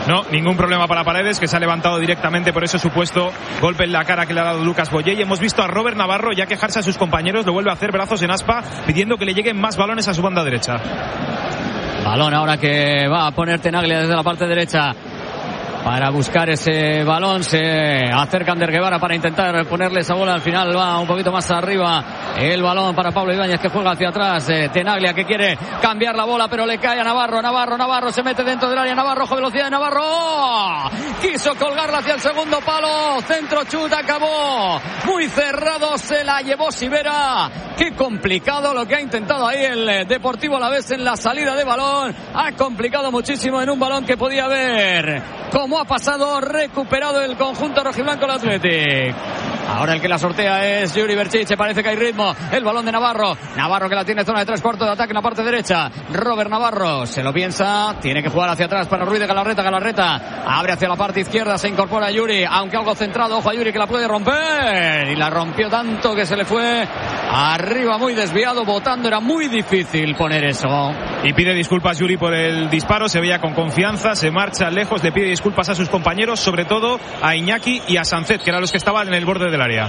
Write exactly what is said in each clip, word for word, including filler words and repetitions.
No, ningún problema para Paredes, que se ha levantado directamente por ese supuesto golpe en la cara que le ha dado Lucas Boyé. Y hemos visto a Robert Navarro ya quejarse a sus compañeros, lo vuelve a hacer, brazos en aspa, pidiendo que le lleguen más balones a su banda derecha. Balón ahora que va a poner Tenaglia desde la parte derecha para buscar ese balón. Se acerca Ander Guevara para intentar ponerle esa bola. Al final va un poquito más arriba el balón para Pablo Ibáñez, que juega hacia atrás. eh, Tenaglia, que quiere cambiar la bola, pero le cae a Navarro. Navarro, Navarro se mete dentro del área. Navarro, ojo, velocidad de Navarro. ¡Oh! Quiso colgarla hacia el segundo palo. Centro, chut, acabó muy cerrado, se la llevó Sivera. Qué complicado lo que ha intentado ahí el Deportivo Alavés en la salida de balón. Ha complicado muchísimo en un balón que podía haber, como ha pasado, recuperado el conjunto rojiblanco el Athletic. Ahora el que la sortea es Yuri Berchiche. Parece que hay ritmo. El balón de Navarro. Navarro, que la tiene zona de tres cuartos de ataque en la parte derecha. Robert Navarro se lo piensa. Tiene que jugar hacia atrás para Ruiz de Galarreta. Galarreta abre hacia la parte izquierda. Se incorpora Yuri, aunque algo centrado. Ojo a Yuri, que la puede romper. Y la rompió tanto que se le fue arriba, muy desviado. Botando, era muy difícil poner eso. Y pide disculpas Yuri por el disparo. Se veía con confianza. Se marcha lejos. Le pide disculpas a sus compañeros, sobre todo a Iñaki y a Sancet, que eran los que estaban en el borde del área.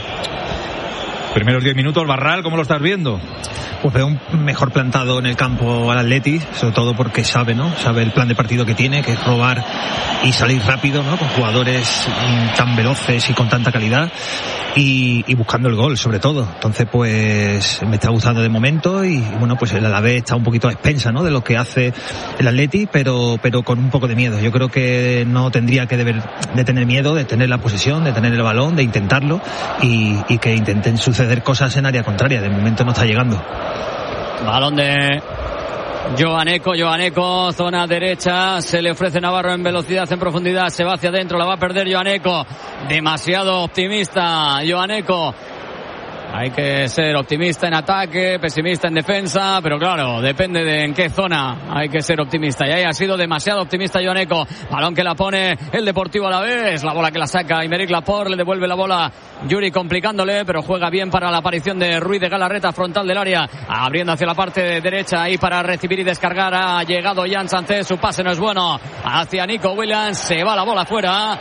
Primeros diez minutos, Barral, ¿cómo lo estás viendo? Pues veo un mejor plantado en el campo al Atleti, sobre todo porque sabe, ¿no? Sabe el plan de partido que tiene, que es robar y salir rápido, ¿no? Con jugadores tan veloces y con tanta calidad y, y buscando el gol, sobre todo. Entonces, pues me está gustando de momento y, bueno, pues el Alavés está un poquito a expensa, ¿no? De lo que hace el Atleti, pero, pero con un poco de miedo. Yo creo que no tendría que deber de tener miedo, de tener la posesión, de tener el balón, de intentarlo y, y que intenten suceder cosas en área contraria. De momento no está llegando. Balón de Joaneco, Joaneco, zona derecha, se le ofrece Navarro en velocidad, en profundidad, se va hacia adentro, la va a perder Joaneco, demasiado optimista Joaneco. Hay que ser optimista en ataque, pesimista en defensa, pero claro, depende de en qué zona hay que ser optimista. Y ahí ha sido demasiado optimista Joaneco. Balón que la pone el Deportivo Alavés, la bola que la saca Aymeric Laporte, le devuelve la bola Yuri complicándole, pero juega bien para la aparición de Ruiz de Galarreta, frontal del área, abriendo hacia la parte derecha ahí para recibir y descargar. Ha llegado Jan Sánchez, su pase no es bueno, hacia Nico Williams, se va la bola afuera,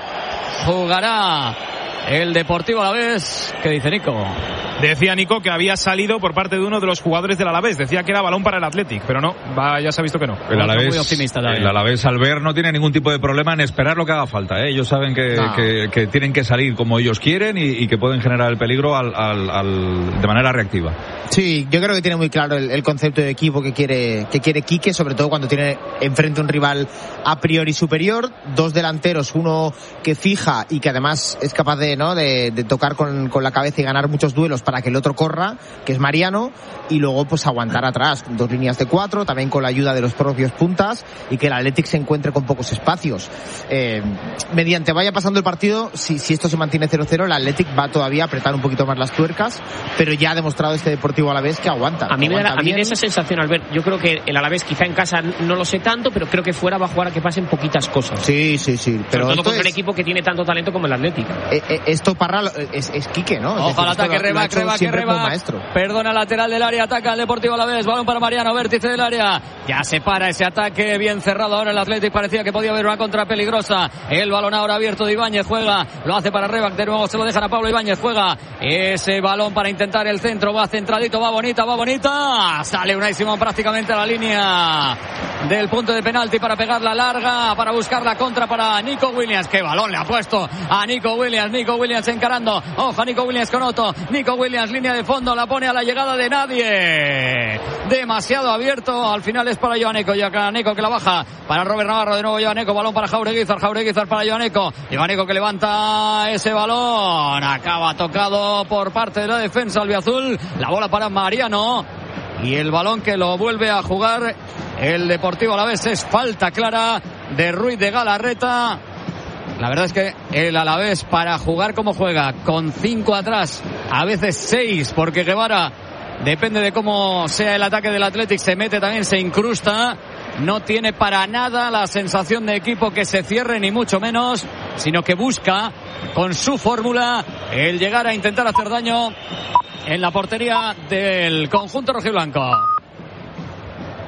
jugará el Deportivo Alavés. ¿Qué dice Nico? Decía Nico que había salido por parte de uno de los jugadores del Alavés. Decía que era balón para el Athletic, pero no, va, ya se ha visto que no. El Alavés, muy optimista el Alavés al ver no tiene ningún tipo de problema en esperar lo que haga falta, ¿eh? Ellos saben que, no. que, que tienen que salir como ellos quieren y, y que pueden generar el peligro al, al, al, de manera reactiva. Sí, yo creo que tiene muy claro el, el concepto de equipo que quiere que quiere Quique, sobre todo cuando tiene enfrente un rival a priori superior, dos delanteros, uno que fija y que además es capaz de, ¿no? de, de tocar con, con la cabeza y ganar muchos duelos para que el otro corra, que es Mariano, y luego pues aguantar atrás, dos líneas de cuatro, también con la ayuda de los propios puntas, y que el Athletic se encuentre con pocos espacios. Eh, mediante vaya pasando el partido, si, si esto se mantiene cero cero, el Athletic va todavía a apretar un poquito más las tuercas, pero ya ha demostrado este Deportivo Alavés que aguanta. A mí me da, a mí da esa sensación, Albert. Yo creo que el Alavés quizá en casa no lo sé tanto, pero creo que fuera va a jugar a que pasen poquitas cosas. Sí, sí, sí. Pero sobre todo con es, un equipo que tiene tanto talento como el Athletic. Eh, eh, esto Parra es, es Quique, ¿no? Ojo al ataque, Rebac, Rebac, Rebac. Perdona, lateral del área, ataca el Deportivo Alavés, balón para Mariano, vértice del área. Ya se para ese ataque, bien cerrado ahora el Athletic, parecía que podía haber una contra peligrosa. El balón ahora abierto de Ibáñez, juega, lo hace para Rebac, de nuevo se lo dejan a Pablo Ibáñez, juega ese balón para intentar el centro, va centradito, va bonita, va bonita. Sale Unai Simón prácticamente a la línea del punto de penalti para pegarla larga, para buscar la contra para Nico Williams. Qué balón le ha puesto a Nico Williams, Nico Williams encarando, ojo a Nico Williams con Otto, Nico Williams línea de fondo, la pone a la llegada de nadie, demasiado abierto, al final es para Joaneco, Joaneco que la baja para Robert Navarro, de nuevo Joaneco, balón para Jaureguizar, Jaureguizar para Joaneco, Joaneco que levanta ese balón, acaba tocado por parte de la defensa albiazul, la bola para Mariano y el balón que lo vuelve a jugar el Deportivo Alavés, es falta clara de Ruiz de Galarreta. La verdad es que el Alavés, para jugar como juega, con cinco atrás, a veces seis, porque Guevara, depende de cómo sea el ataque del Athletic, se mete también, se incrusta, no tiene para nada la sensación de equipo que se cierre, ni mucho menos, sino que busca con su fórmula el llegar a intentar hacer daño en la portería del conjunto rojiblanco.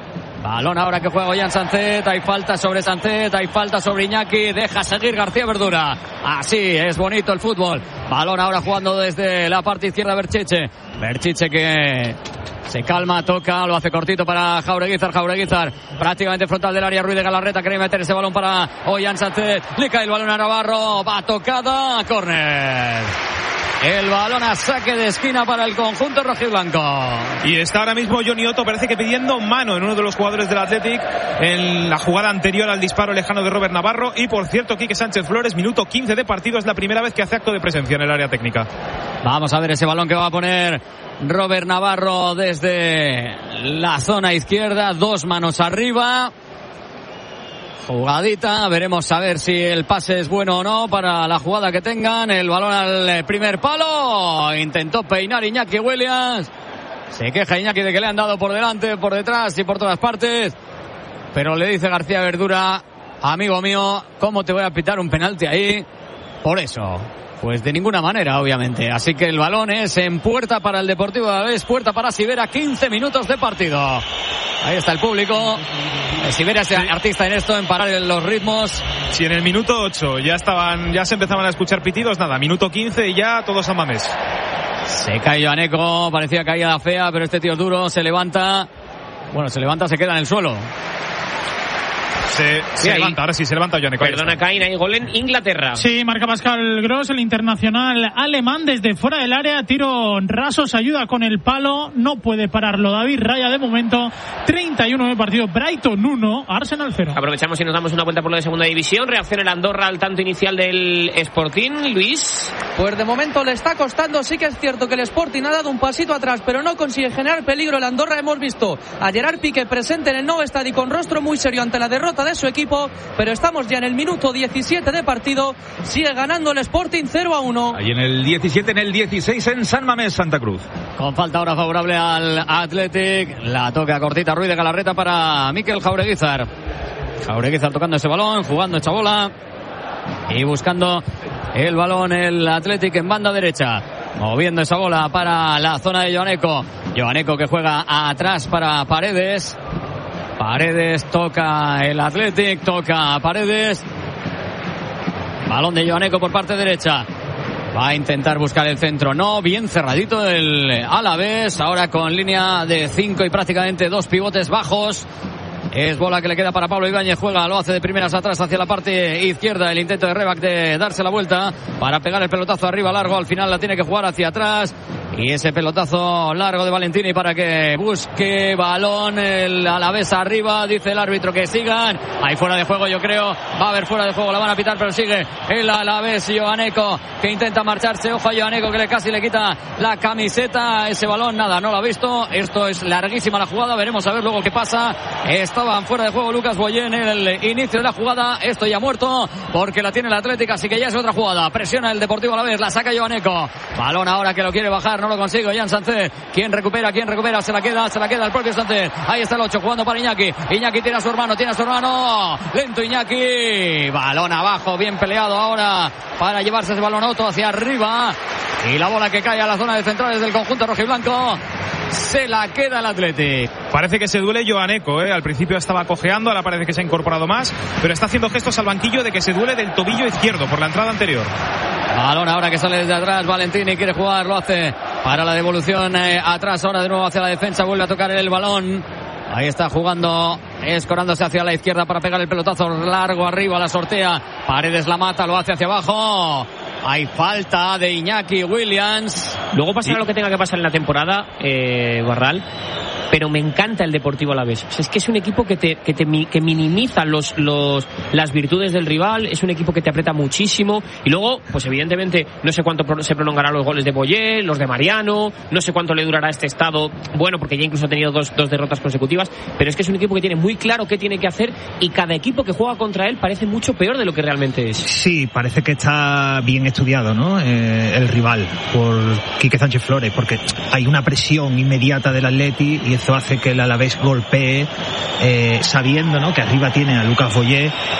Balón ahora que juega Ollán Sancet, hay falta sobre Sancet, hay falta sobre Iñaki, deja seguir García Verdura. Así es bonito el fútbol. Balón ahora jugando desde la parte izquierda Berchiche. Berchiche que se calma, toca, lo hace cortito para Jaureguizar, Jaureguizar prácticamente frontal del área, Ruiz de Galarreta quiere meter ese balón para Ollán Sancet, le cae el balón a Navarro, va tocada, córner. El balón a saque de esquina para el conjunto rojiblanco. Y está ahora mismo Johnny Otto, parece que pidiendo mano en uno de los jugadores del Athletic en la jugada anterior al disparo lejano de Robert Navarro. Y por cierto, Quique Sánchez Flores, minuto quince de partido, es la primera vez que hace acto de presencia en el área técnica. Vamos a ver ese balón que va a poner Robert Navarro desde la zona izquierda, dos manos arriba. Jugadita, veremos a ver si el pase es bueno o no para la jugada que tengan. El balón al primer palo, intentó peinar Iñaki Williams, se queja Iñaki de que le han dado por delante, por detrás y por todas partes, pero le dice García Verdura, amigo mío, ¿cómo te voy a pitar un penalti ahí? Por eso, pues de ninguna manera, obviamente. Así que el balón es en puerta para el Deportivo Alavés, puerta para Sivera, quince minutos de partido. Ahí está el público. Sivera es artista en esto, en parar los ritmos. Si en el minuto ocho ya estaban, ya se empezaban a escuchar pitidos, nada, minuto quince y ya todos a Mamés. Se cae Joaneco, parecía caída fea, pero este tío es duro, se levanta. Bueno, se levanta, se queda en el suelo. Se, se levanta, ahora sí, se levanta Joaneco. Perdona, Caín, hay gol en Inglaterra. Sí, marca Pascal Gross, el internacional alemán, desde fuera del área, tiro raso, se ayuda con el palo, no puede pararlo David Raya de momento. Treinta y uno de partido, Brighton uno, Arsenal cero. Aprovechamos y nos damos una vuelta por lo de segunda división. Reacciona el Andorra al tanto inicial del Sporting, Luis. Pues de momento le está costando, sí que es cierto que el Sporting ha dado un pasito atrás, pero no consigue generar peligro. El Andorra, hemos visto a Gerard Piqué presente en el Nou Estadi con rostro muy serio ante la derrota de su equipo, pero estamos ya en el minuto diecisiete de partido, sigue ganando el Sporting cero a uno. Ahí en el diecisiete, en el dieciséis en San Mamés, Santa Cruz. Con falta ahora favorable al Athletic, la toca cortita Ruiz de Galarreta para Mikel Jaureguizar. Jaureguizar tocando ese balón, jugando esa bola y buscando el balón el Athletic en banda derecha, moviendo esa bola para la zona de Joaneco. Joaneco que juega atrás para Paredes. Paredes, toca el Athletic, toca Paredes. Balón de Joaneco por parte derecha. Va a intentar buscar el centro. No, bien cerradito el Alavés. Ahora con línea de cinco y prácticamente dos pivotes bajos. Es bola que le queda para Pablo Ibáñez. Juega, lo hace de primeras atrás hacia la parte izquierda. El intento de Rebac de darse la vuelta para pegar el pelotazo arriba largo. Al final la tiene que jugar hacia atrás. Y ese pelotazo largo de Valentini para que busque balón el Alavés arriba. Dice el árbitro que sigan. Hay fuera de juego, yo creo. Va a haber fuera de juego, la van a pitar, pero sigue el Alavés. Joaneco que intenta marcharse. Ojo a Joaneco que le casi le quita la camiseta. Ese balón, nada, no lo ha visto. Esto es larguísima la jugada. Veremos a ver luego qué pasa. Estaban fuera de juego Lucas Boyé en el inicio de la jugada. Esto ya muerto porque la tiene el Atlético, así que ya es otra jugada. Presiona el Deportivo Alavés, la saca Joaneco. Balón ahora que lo quiere bajar. No lo consigue Ollán Sancet. ¿Quién recupera? ¿Quién recupera? Se la queda, se la queda el propio Sancet. Ahí está el ocho jugando para Iñaki. Iñaki tiene a su hermano, tiene a su hermano. Lento Iñaki. Balón abajo, bien peleado ahora para llevarse ese balón Otto hacia arriba. Y la bola que cae a la zona de centrales del conjunto rojiblanco. Se la queda el Athletic. Parece que se duele Joaneco, ¿eh? Al principio estaba cojeando, ahora parece que se ha incorporado más, pero está haciendo gestos al banquillo de que se duele del tobillo izquierdo por la entrada anterior. Balón ahora que sale desde atrás, Valentini quiere jugar, lo hace para la devolución eh, atrás, ahora de nuevo hacia la defensa, vuelve a tocar el balón. Ahí está jugando, escorándose hacia la izquierda para pegar el pelotazo largo arriba, la sortea. Paredes la mata, lo hace hacia abajo. Hay falta de Iñaki Williams. Luego pasará lo que tenga que pasar en la temporada, eh, Barral. Pero me encanta el Deportivo Alavés. O sea, es que es un equipo que te, que te que minimiza los, los, las virtudes del rival. Es un equipo que te aprieta muchísimo. Y luego, pues evidentemente, no sé cuánto se prolongarán los goles de Boyé, los de Mariano. No sé cuánto le durará este estado. Bueno, porque ya incluso ha tenido dos, dos derrotas consecutivas. Pero es que es un equipo que tiene muy claro qué tiene que hacer. Y cada equipo que juega contra él parece mucho peor de lo que realmente es. Sí, parece que está bien estudiado, ¿no? Eh, el rival por Quique Sánchez Flores. Porque hay una presión inmediata del Atleti y eso hace que el Alavés golpee, eh, sabiendo, ¿no?, que arriba tiene a Lucas Boyé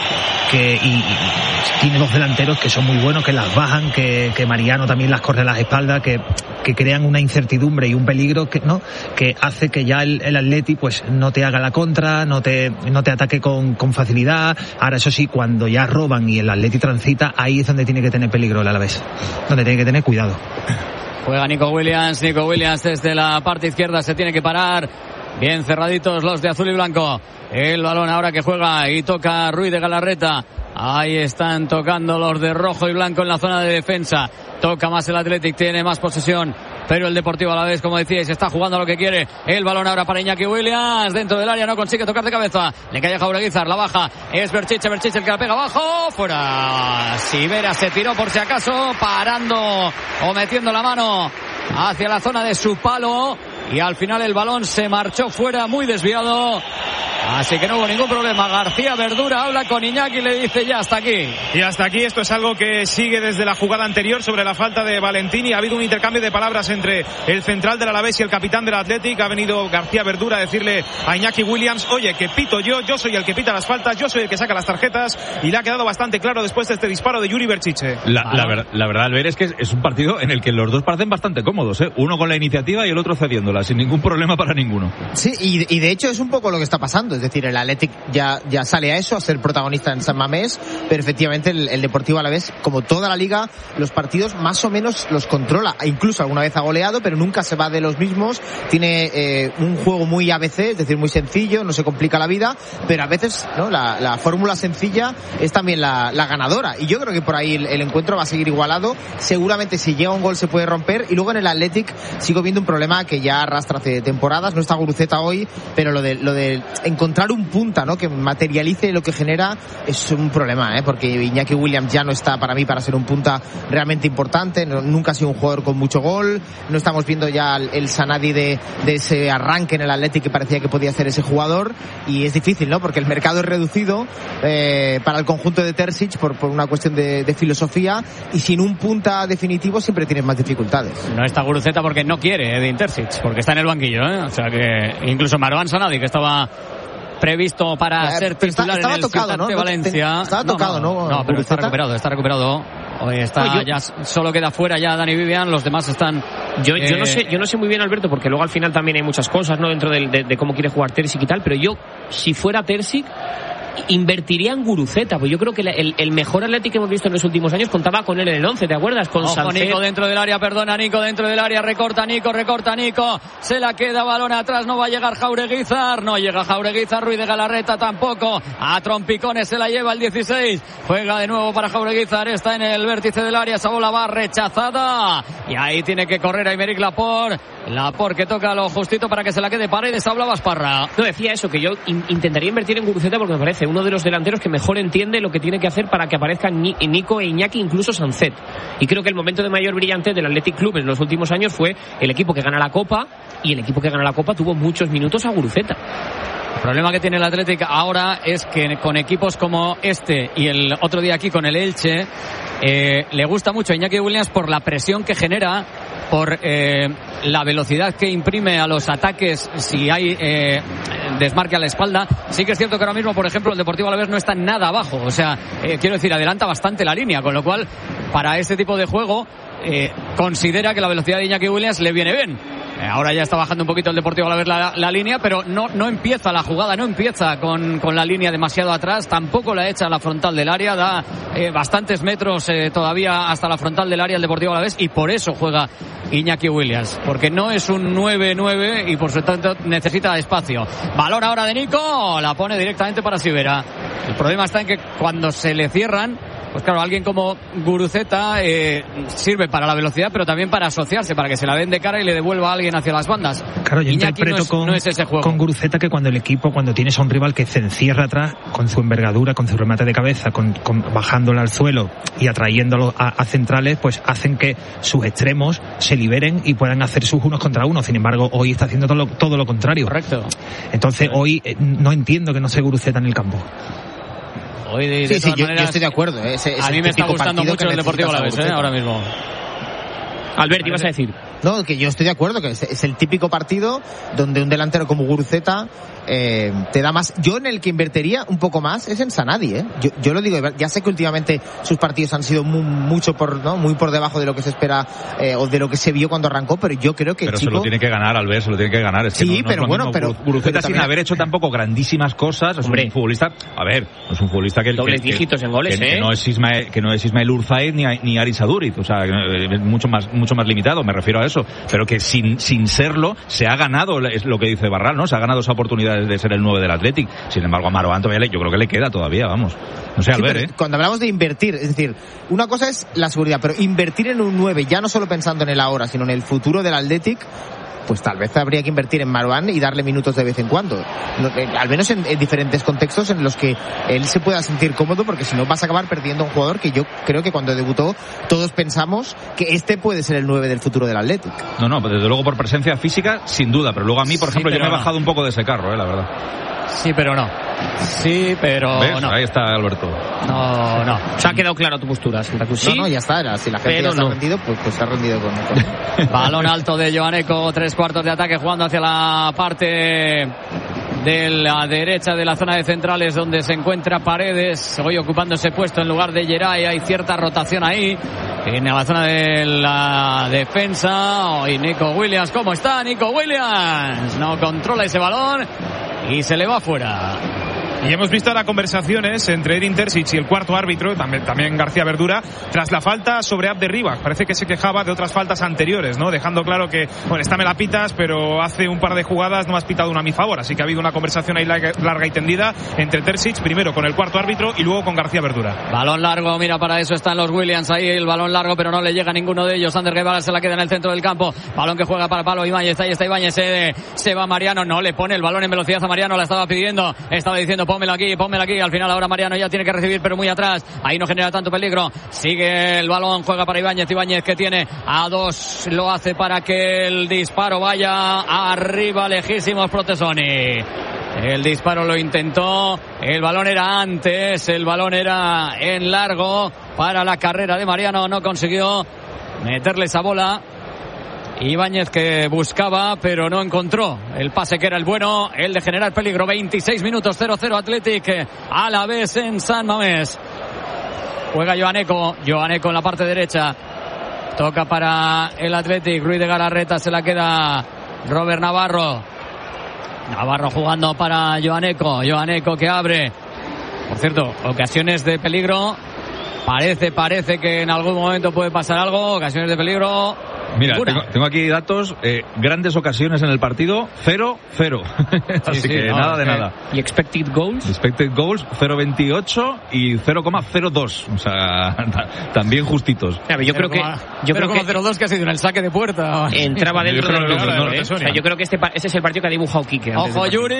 que y, y tiene dos delanteros que son muy buenos, que las bajan, que, que Mariano también las corre a las espaldas, que, que crean una incertidumbre y un peligro que no que hace que ya el, el Atleti pues no te haga la contra, no te no te ataque con, con facilidad. Ahora eso sí, cuando ya roban y el Atleti transita, ahí es donde tiene que tener peligro el Alavés, donde tiene que tener cuidado. Juega Nico Williams, Nico Williams desde la parte izquierda, se tiene que parar. Bien cerraditos los de azul y blanco. El balón ahora que juega y toca Ruiz de Galarreta. Ahí están tocando los de rojo y blanco en la zona de defensa. Toca más el Athletic, tiene más posesión, pero el Deportivo Alavés, como decíais, está jugando a lo que quiere. El balón ahora para Iñaki Williams, dentro del área, no consigue tocar de cabeza. Le cae a Jaureguizar, la baja, es Berchiche, Berchiche el que la pega abajo, fuera. Sivera se tiró por si acaso, parando o metiendo la mano hacia la zona de su palo. Y al final el balón se marchó fuera, muy desviado. Así que no hubo ningún problema. García Verdura habla con Iñaki y le dice ya hasta aquí. Y hasta aquí, esto es algo que sigue desde la jugada anterior sobre la falta de Valentini. Ha habido un intercambio de palabras entre el central del Alavés y el capitán del Athletic. Ha venido García Verdura a decirle a Iñaki Williams, oye, que pito yo, yo soy el que pita las faltas, yo soy el que saca las tarjetas. Y le ha quedado bastante claro después de este disparo de Yuri Berchiche. La, la, ver, la verdad, al ver, es que es, es un partido en el que los dos parecen bastante cómodos, ¿eh? Uno con la iniciativa y el otro cediéndola, sin ningún problema para ninguno. Sí, y, y de hecho es un poco lo que está pasando. Es decir, el Athletic ya, ya sale a eso, a ser protagonista en San Mamés, pero efectivamente el, el Deportivo Alavés, como toda la liga, los partidos más o menos los controla. Incluso alguna vez ha goleado, pero nunca se va de los mismos. Tiene eh, un juego muy A B C, es decir, muy sencillo, no se complica la vida, pero a veces, ¿no?, la, la fórmula sencilla es también la, la ganadora. Y yo creo que por ahí el, el encuentro va a seguir igualado. Seguramente si llega un gol se puede romper. Y luego en el Athletic sigo viendo un problema que ya arrastra hace temporadas. No está Guruceta hoy, pero lo de, lo de encontrar un punta, ¿no?, que materialice lo que genera es un problema, ¿eh? Porque Iñaki Williams ya no está para mí para ser un punta realmente importante. No, nunca ha sido un jugador con mucho gol. No estamos viendo ya el, el Sanadi de, de ese arranque en el Athletic que parecía que podía hacer ese jugador. Y es difícil, ¿no?, porque el mercado es reducido eh, para el conjunto de Terzic por, por una cuestión de, de filosofía, y sin un punta definitivo siempre tienes más dificultades. No está Guruceta porque no quiere Edin Terzic, porque está en el banquillo, ¿eh? O sea que incluso Marwan Sanadi, que estaba previsto para eh, ser titular está, en el tocado, Ciutat, ¿no?, de Valencia. Estaba tocado, ¿no? No, no, no, pero está recuperado, está recuperado. Hoy está, no, yo, ya solo queda fuera ya Dani Vivian, los demás están. Yo, eh, yo no sé, yo no sé muy bien, Alberto, porque luego al final también hay muchas cosas, ¿no?, dentro de, de, de cómo quiere jugar Terzic y tal, pero yo, si fuera Terzic, invertiría en Guruceta, pues yo creo que el, el mejor Athletic que hemos visto en los últimos años contaba con él en el once, ¿te acuerdas? Con Ojo, Nico dentro del área, perdona, Nico dentro del área, recorta Nico, recorta Nico, se la queda, balón atrás, no va a llegar Jaureguizar, no llega Jaureguizar, Ruiz de Galarreta tampoco, a trompicones se la lleva el dieciséis, juega de nuevo para Jaureguizar, está en el vértice del área, esa bola va rechazada, y ahí tiene que correr Aymeric Laporte, Laporte que toca lo justito para que se la quede Paredes, hablaba Esparra. No, decía eso, que yo in- intentaría invertir en Guruceta porque me parece uno de los delanteros que mejor entiende lo que tiene que hacer para que aparezcan Nico e Iñaki, incluso Sancet. Y creo que el momento de mayor brillante del Athletic Club en los últimos años fue el equipo que gana la Copa, y el equipo que gana la Copa tuvo muchos minutos a Guruceta. El problema que tiene el Athletic ahora es que con equipos como este y el otro día aquí con el Elche, eh, le gusta mucho a Iñaki Williams por la presión que genera, por eh, la velocidad que imprime a los ataques si hay eh, desmarque a la espalda. Sí que es cierto que ahora mismo, por ejemplo, el Deportivo Alavés no está nada abajo, o sea, eh, quiero decir, adelanta bastante la línea, con lo cual para este tipo de juego eh, considera que la velocidad de Iñaki Williams le viene bien. Eh, ahora ya está bajando un poquito el Deportivo Alavés la, la línea, pero no, no empieza la jugada, no empieza con, con la línea demasiado atrás, tampoco la echa a la frontal del área, da eh, bastantes metros eh, todavía hasta la frontal del área el Deportivo Alavés, y por eso juega Iñaki Williams, porque no es un nueve nueve y por su tanto necesita espacio. Balón ahora de Nico, la pone directamente para Sivera. El problema está en que cuando se le cierran, pues claro, alguien como Guruceta eh, sirve para la velocidad, pero también para asociarse, para que se la den de cara y le devuelva a alguien hacia las bandas. Claro, yo Iñaki interpreto no es, con, no es ese juego. con Guruceta que cuando el equipo, cuando tienes a un rival que se encierra atrás, con su envergadura, con su remate de cabeza, con, con bajándolo al suelo y atrayéndolo a, a centrales, pues hacen que sus extremos se liberen y puedan hacer sus unos contra uno. Sin embargo, hoy está haciendo todo lo, todo lo contrario. Correcto. Entonces, hoy eh, no entiendo que no sea Guruceta en el campo. Hoy de, sí, de sí, yo, maneras, yo estoy de acuerdo. ¿eh? Ese, ese a mí me está gustando mucho el Deportivo Alavés, ¿eh? Ahora mismo. Albert, ¿ibas a decir? No, que yo estoy de acuerdo, que es, es el típico partido donde un delantero como Guruceta eh, te da más. Yo en el que invertiría un poco más es en Sanadi, ¿eh? Yo, yo lo digo, ya sé que últimamente sus partidos han sido muy, mucho por, ¿no? muy por debajo de lo que se espera eh, o de lo que se vio cuando arrancó, pero yo creo que pero el chico... se lo tiene que ganar, Albert, se lo tiene que ganar. Es que sí, no, no pero es bueno, mismo. pero... Guruceta pero sin también... haber hecho tampoco grandísimas cosas, es Hombre. un futbolista, a ver, es un futbolista que... Dobles que, dígitos que, en goles, que, ¿eh? Que no es Ismael, que no es Ismael Urzaez ni, ni Aris Aduriz, o sea, es mucho más, mucho más limitado, me refiero a eso, pero que sin, sin serlo, se ha ganado, es lo que dice Barral, ¿no? Se ha ganado esa oportunidad de ser el nueve del Athletic. Sin embargo, a Marouane todavía yo creo que le queda todavía, vamos. No sé, sí, Albert, ¿eh? Cuando hablamos de invertir, es decir, una cosa es la seguridad, pero invertir en un nueve, ya no solo pensando en el ahora, sino en el futuro del Athletic, pues tal vez habría que invertir en Marouane y darle minutos de vez en cuando. No, eh, al menos en, en diferentes contextos en los que él se pueda sentir cómodo, porque si no vas a acabar perdiendo a un jugador que yo creo que cuando debutó todos pensamos que este puede ser el nueve del futuro del Athletic. No, no, desde luego por presencia física, sin duda, pero luego a mí, por ejemplo, sí, yo me he no. bajado un poco de ese carro, eh, la verdad. Sí, pero no. Sí, pero ¿Ves? no. Ahí está Alberto. No, no. Se ha quedado claro tu postura, Santa Cruz. Sí, no, no, ya está. Era, si la gente pero ya se no. ha rendido, pues, pues se ha rendido con... con... Balón alto de Joaneco, tres cuartos de ataque jugando hacia la parte de la derecha de la zona de centrales donde se encuentra Paredes, hoy ocupando ese puesto en lugar de Geray. Hay cierta rotación ahí en la zona de la defensa. Hoy Nico Williams, ¿cómo está Nico Williams? No controla ese balón y se le va fuera. Y hemos visto ahora conversaciones entre Edin Terzic y el cuarto árbitro, también, también García Verdura, tras la falta sobre Abde Ribas. Parece que se quejaba de otras faltas anteriores, ¿no? Dejando claro que, bueno, esta me la pitas, pero hace un par de jugadas no me has pitado una a mi favor. Así que ha habido una conversación ahí larga, larga y tendida entre Terzic, primero con el cuarto árbitro y luego con García Verdura. Balón largo, mira, para eso están los Williams ahí, el balón largo, pero no le llega a ninguno de ellos. Ander Guevara se la queda en el centro del campo. Balón que juega para Pablo Ibáñez, ahí está Ibáñez, se, se va Mariano, no le pone el balón en velocidad a Mariano, la estaba pidiendo, estaba diciendo pónmelo aquí, pónmelo aquí. Al final ahora Mariano ya tiene que recibir, pero muy atrás, ahí no genera tanto peligro. Sigue el balón, juega para Ibáñez, Ibáñez que tiene a dos, lo hace para que el disparo vaya arriba, lejísimos Protesoni. El disparo lo intentó, el balón era antes, el balón era en largo para la carrera de Mariano, no consiguió meterle esa bola. Ibáñez que buscaba pero no encontró el pase que era el bueno, el de generar peligro. Veintiséis minutos, cero cero Athletic a la vez en San Mamés. Juega Joaneco, Joaneco en la parte derecha, toca para el Athletic, Ruiz de Galarreta, se la queda Robert Navarro. Navarro jugando para Joaneco, Joaneco que abre. Por cierto, ocasiones de peligro. Parece, parece que en algún momento puede pasar algo. Ocasiones de peligro. Mira, tengo, tengo aquí datos. Eh, grandes ocasiones en el partido. Cero, cero. Así sí, sí, que no, nada de nada. ¿Y expected goals? Expected goals, cero coma veintiocho y cero coma cero dos. O sea, también justitos. Claro, yo creo que... Yo creo que cero coma cero dos que ha sido en el saque de puerta. Entraba dentro del no, no, no, ¿eh? O sea, yo creo que este, este es el partido que ha dibujado Quique. Ojo Yuri,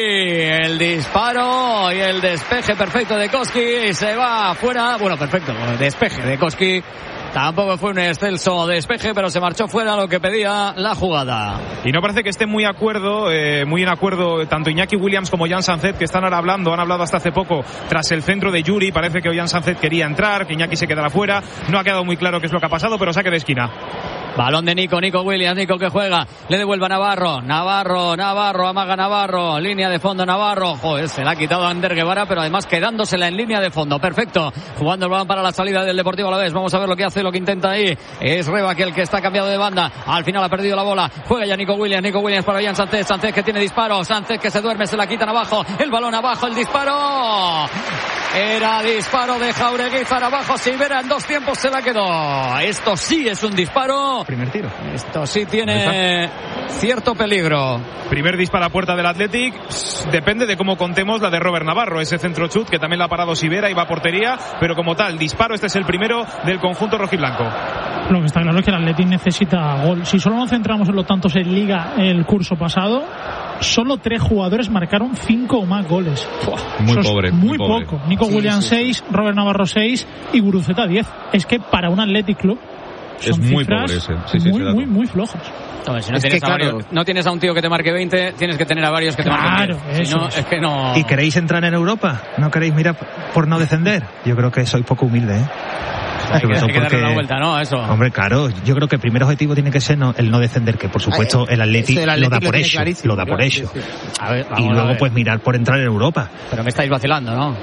el disparo y el despeje perfecto de Koski. Se va fuera. Bueno, perfecto, despeje de Koski. Tampoco fue un excelso despeje, pero se marchó fuera lo que pedía la jugada. Y no parece que esté muy acuerdo, eh, muy en acuerdo tanto Iñaki Williams como Jan Sanzet, que están ahora hablando, han hablado hasta hace poco tras el centro de Yuri. Parece que Jan Sanzet quería entrar, que Iñaki se quedara fuera. No ha quedado muy claro qué es lo que ha pasado, pero saque de esquina. Balón de Nico, Nico Williams, Nico que juega, le devuelve a Navarro, Navarro, Navarro, amaga Navarro, línea de fondo Navarro, joder, se la ha quitado a Ander Guevara, pero además quedándosela en línea de fondo, perfecto, jugando el balón para la salida del Deportivo Alavés, vamos a ver lo que hace, lo que intenta ahí, es Reba que el que está cambiado de banda, al final ha perdido la bola, juega ya Nico Williams, Nico Williams para Jan Sánchez, Sánchez que tiene disparo, Sánchez que se duerme, se la quitan abajo, el balón abajo, el disparo, era disparo de Jaureguizar abajo, Silvera en dos tiempos se la quedó, esto sí es un disparo, primer tiro. Esto sí tiene cierto peligro. Primer disparo a puerta del Athletic. Depende de cómo contemos la de Robert Navarro. Ese centro chut que también la ha parado Sivera y va a portería. Pero como tal, disparo, este es el primero del conjunto rojiblanco. Lo que está claro es que el Athletic necesita gol. Si solo nos centramos en los tantos en Liga el curso pasado, solo tres jugadores marcaron cinco o más goles. Muy Eso pobre. Muy, muy pobre. poco. Nico sí, Williams seis, sí. Robert Navarro seis y Guruceta diez. Es que para un Athletic Club es muy pobre ese. Sí, sí, muy, muy, muy flojos. No, si no, tienes que, claro, varios, no tienes a un tío que te marque veinte, tienes que tener a varios que te claro, marquen veinte. Si no, es. es que no... ¿Y queréis entrar en Europa? ¿No queréis mirar por no descender? Yo creo que sois poco humilde, ¿eh? Hay que, hay que darle una vuelta, ¿no? Eso. Hombre, claro, yo creo que el primer objetivo tiene que ser no, el no descender, que por supuesto el Atleti lo da por eso, lo da por eso. A ver, y luego pues mirar por entrar en Europa. Pero me estáis vacilando, ¿no?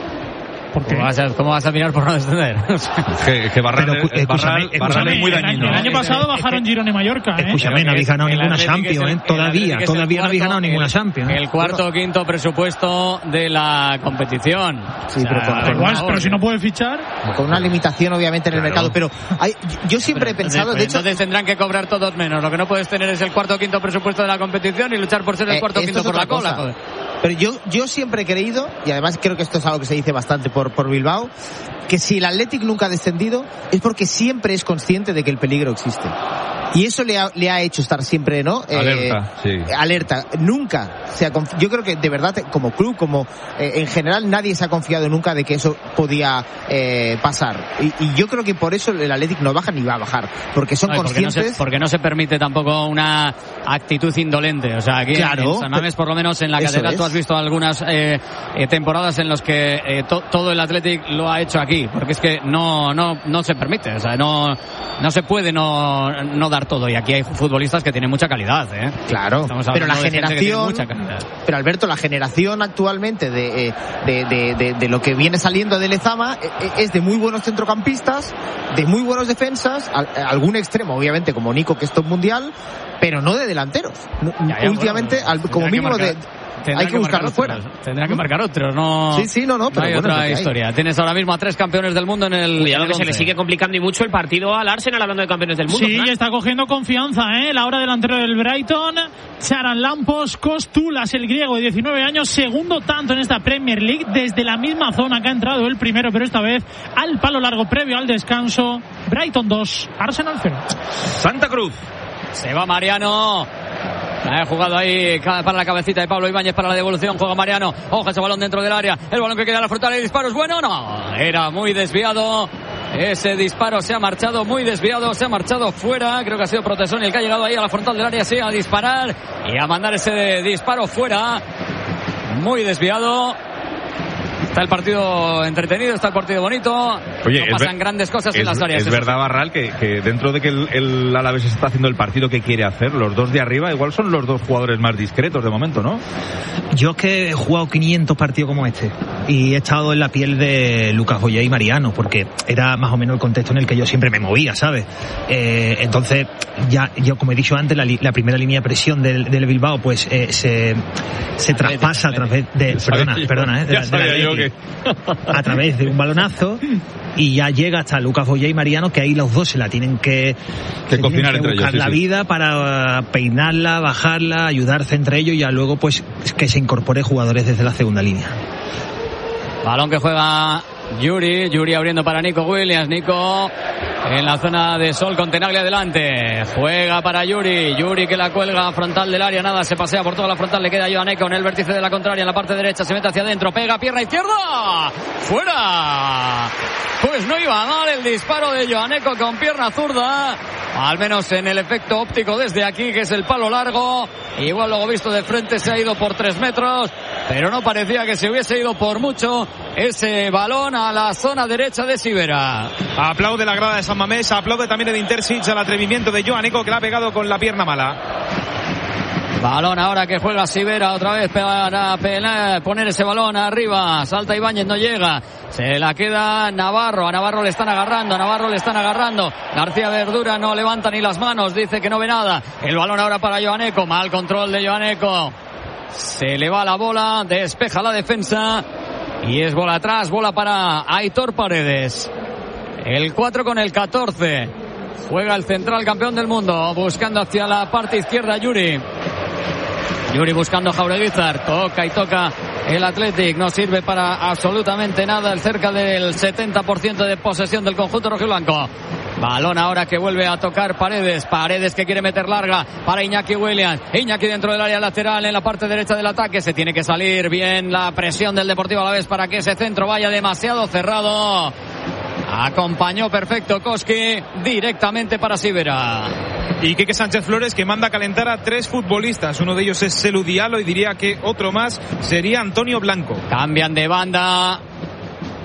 ¿Cómo vas, a, ¿Cómo vas a mirar por no descender? que, que Barral, Pero, es, Barral, Barral es muy dañino. El año pasado bajaron Girona y Mallorca. ¿eh? Escúchame, no habéis ganado ninguna Champions, ¿eh? Todavía, todavía no habéis ganado ninguna Champions. El cuarto o quinto presupuesto de la competición. Sí, pero, o sea, con, igual, pero si no puede fichar. Con una limitación, obviamente, en el claro. mercado. Pero hay, yo siempre pero, he pensado, pues, de hecho. Entonces tendrán que cobrar todos menos. Lo que no puedes tener es el cuarto o quinto presupuesto de la competición y luchar por ser el cuarto o eh, quinto por la cola. Joder. Pero yo, yo siempre he creído, y además creo que esto es algo que se dice bastante por, por Bilbao, que si el Athletic nunca ha descendido es porque siempre es consciente de que el peligro existe. Y eso le ha, le ha hecho estar siempre, ¿no? Alerta, eh, sí. Alerta. Nunca se ha confi- Yo creo que de verdad, como club, como eh, en general, nadie se ha confiado nunca de que eso podía eh, pasar. Y, y yo creo que por eso el Athletic no baja ni va a bajar, porque son no, conscientes. Porque no, se, porque no se permite tampoco una actitud indolente. O sea, aquí claro, en San Mamés, por lo menos en la catedral, tú has visto algunas eh, eh, temporadas en las que eh, to, todo el Athletic lo ha hecho aquí, porque es que no no no se permite. O sea, no no se puede no no dar todo, y aquí hay futbolistas que tienen mucha calidad, ¿eh? Claro, pero la generación, pero Alberto, la generación actualmente de, de, de, de, de lo que viene saliendo de Lezama es de muy buenos centrocampistas, de muy buenos defensas, algún extremo, obviamente, como Nico, que es top mundial, pero no de delanteros. Ya, ya, últimamente, bueno, al, como mínimo de... Hay que, que buscarlo fuera. Tendrá que marcar otros, no. Sí, sí, no, no. Pero no hay bueno, otra historia. Hay. Tienes ahora mismo a tres campeones del mundo en el. Cuidado que se le sigue complicando y mucho el partido al Arsenal, hablando de campeones del mundo. Sí, ¿verdad? Está cogiendo confianza, ¿eh? El ahora delantero del Brighton, Charalampos Kostulas, el griego de diecinueve años, segundo tanto en esta Premier League, desde la misma zona que ha entrado el primero, pero esta vez al palo largo previo al descanso. Brighton dos, Arsenal cero. Santa Cruz. Se va Mariano. Ha jugado ahí para la cabecita de Pablo Ibáñez para la devolución. Juega Mariano. Ojo, ese balón dentro del área. El balón que queda a la frontal. El disparo es bueno. No, era muy desviado. Ese disparo se ha marchado muy desviado. Se ha marchado fuera. Creo que ha sido Protesoni el que ha llegado ahí a la frontal del área. Sí, a disparar y a mandar ese disparo fuera. Muy desviado. Está el partido entretenido, está el partido bonito. Oye, no pasan grandes cosas es, en las áreas. Es verdad, Barral, que, que dentro de que el, el Alavés está haciendo el partido que quiere hacer, los dos de arriba igual son los dos jugadores más discretos de momento, ¿no? Yo es que he jugado quinientos partidos como este y he estado en la piel de Lucas Boyé y Mariano, porque era más o menos el contexto en el que yo siempre me movía, ¿sabes? Eh, entonces, ya yo como he dicho antes, la, la primera línea de presión del, del Bilbao pues eh, se, se traspasa a través de... Perdona, perdona, ¿eh? De, ya de sabía la, yo que... a través de un balonazo y ya llega hasta Lucas Boyé y Mariano, que ahí los dos se la tienen que, que cocinar tienen que entre buscar ellos, la sí, vida sí. para peinarla, bajarla, ayudarse entre ellos y ya luego pues que se incorpore jugadores desde la segunda línea. Balón que juega Yuri, Yuri abriendo para Nico Williams, Nico en la zona de Sol con Tenaglia adelante, juega para Yuri, Yuri que la cuelga frontal del área, nada, se pasea por toda la frontal, le queda a Neko en el vértice de la contraria, en la parte derecha, se mete hacia adentro, pega, pierna izquierda, fuera, pues no iba mal el disparo de Joaneco con pierna zurda, al menos en el efecto óptico desde aquí, que es el palo largo, igual luego visto de frente se ha ido por tres metros, pero no parecía que se hubiese ido por mucho ese balón a la zona derecha de Sivera. Aplaude la grada de San Mamés, aplaude también el Intersich al atrevimiento de Joaneco, que la ha pegado con la pierna mala. Balón ahora que juega Sivera otra vez para poner ese balón arriba. Salta Ibáñez, no llega. Se la queda Navarro. A Navarro le están agarrando. A Navarro le están agarrando. García Verdura no levanta ni las manos. Dice que no ve nada. El balón ahora para Joaneco. Mal control de Joaneco. Se le va la bola. Despeja la defensa. Y es bola atrás. Bola para Aitor Paredes. El cuatro con el catorce. Juega el central campeón del mundo. Buscando hacia la parte izquierda Yuri. Yuri buscando a Jaureguizar, toca y toca el Athletic, no sirve para absolutamente nada, el cerca del setenta por ciento de posesión del conjunto rojiblanco. Balón ahora que vuelve a tocar Paredes, Paredes que quiere meter larga para Iñaki Williams, Iñaki dentro del área lateral en la parte derecha del ataque, se tiene que salir bien la presión del Deportivo Alavés para que ese centro vaya demasiado cerrado. Acompañó perfecto Koski directamente para Sivera. Y Quique Sánchez Flores, que manda a calentar a tres futbolistas. Uno de ellos es Selu Diallo y diría que otro más sería Antonio Blanco. Cambian de banda.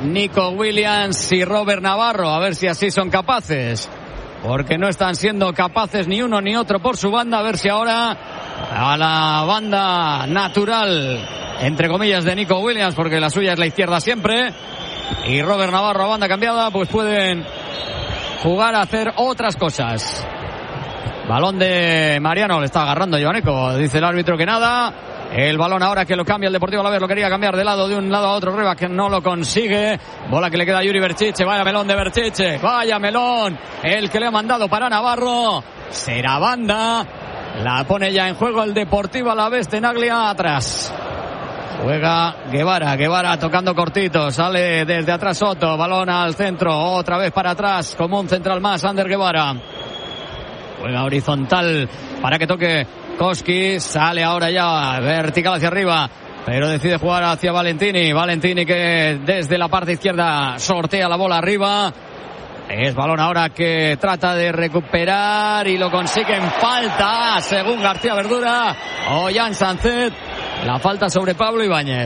Nico Williams y Robert Navarro, a ver si así son capaces, porque no están siendo capaces ni uno ni otro por su banda. A ver si ahora a la banda natural, entre comillas, de Nico Williams, porque la suya es la izquierda siempre, y Robert Navarro a banda cambiada, pues pueden jugar a hacer otras cosas. Balón de Mariano, le está agarrando Joaneco, dice el árbitro que nada. El balón ahora que lo cambia el Deportivo Alavés, lo quería cambiar de lado de un lado a otro Rivas, que no lo consigue. Bola que le queda a Yuri Berchiche, vaya melón de Berchiche, vaya melón el que le ha mandado para Navarro. Será banda, la pone ya en juego el Deportivo Alavés. Tenaglia atrás, juega Guevara, Guevara tocando cortito, sale desde atrás Soto, balón al centro, otra vez para atrás, como un central más, Ander Guevara. Juega horizontal para que toque Koski, sale ahora ya vertical hacia arriba, pero decide jugar hacia Valentini. Valentini que desde la parte izquierda sortea la bola arriba. Es balón ahora que trata de recuperar y lo consigue en falta, según García Verdura o Jan Sancet. La falta sobre Pablo Ibáñez.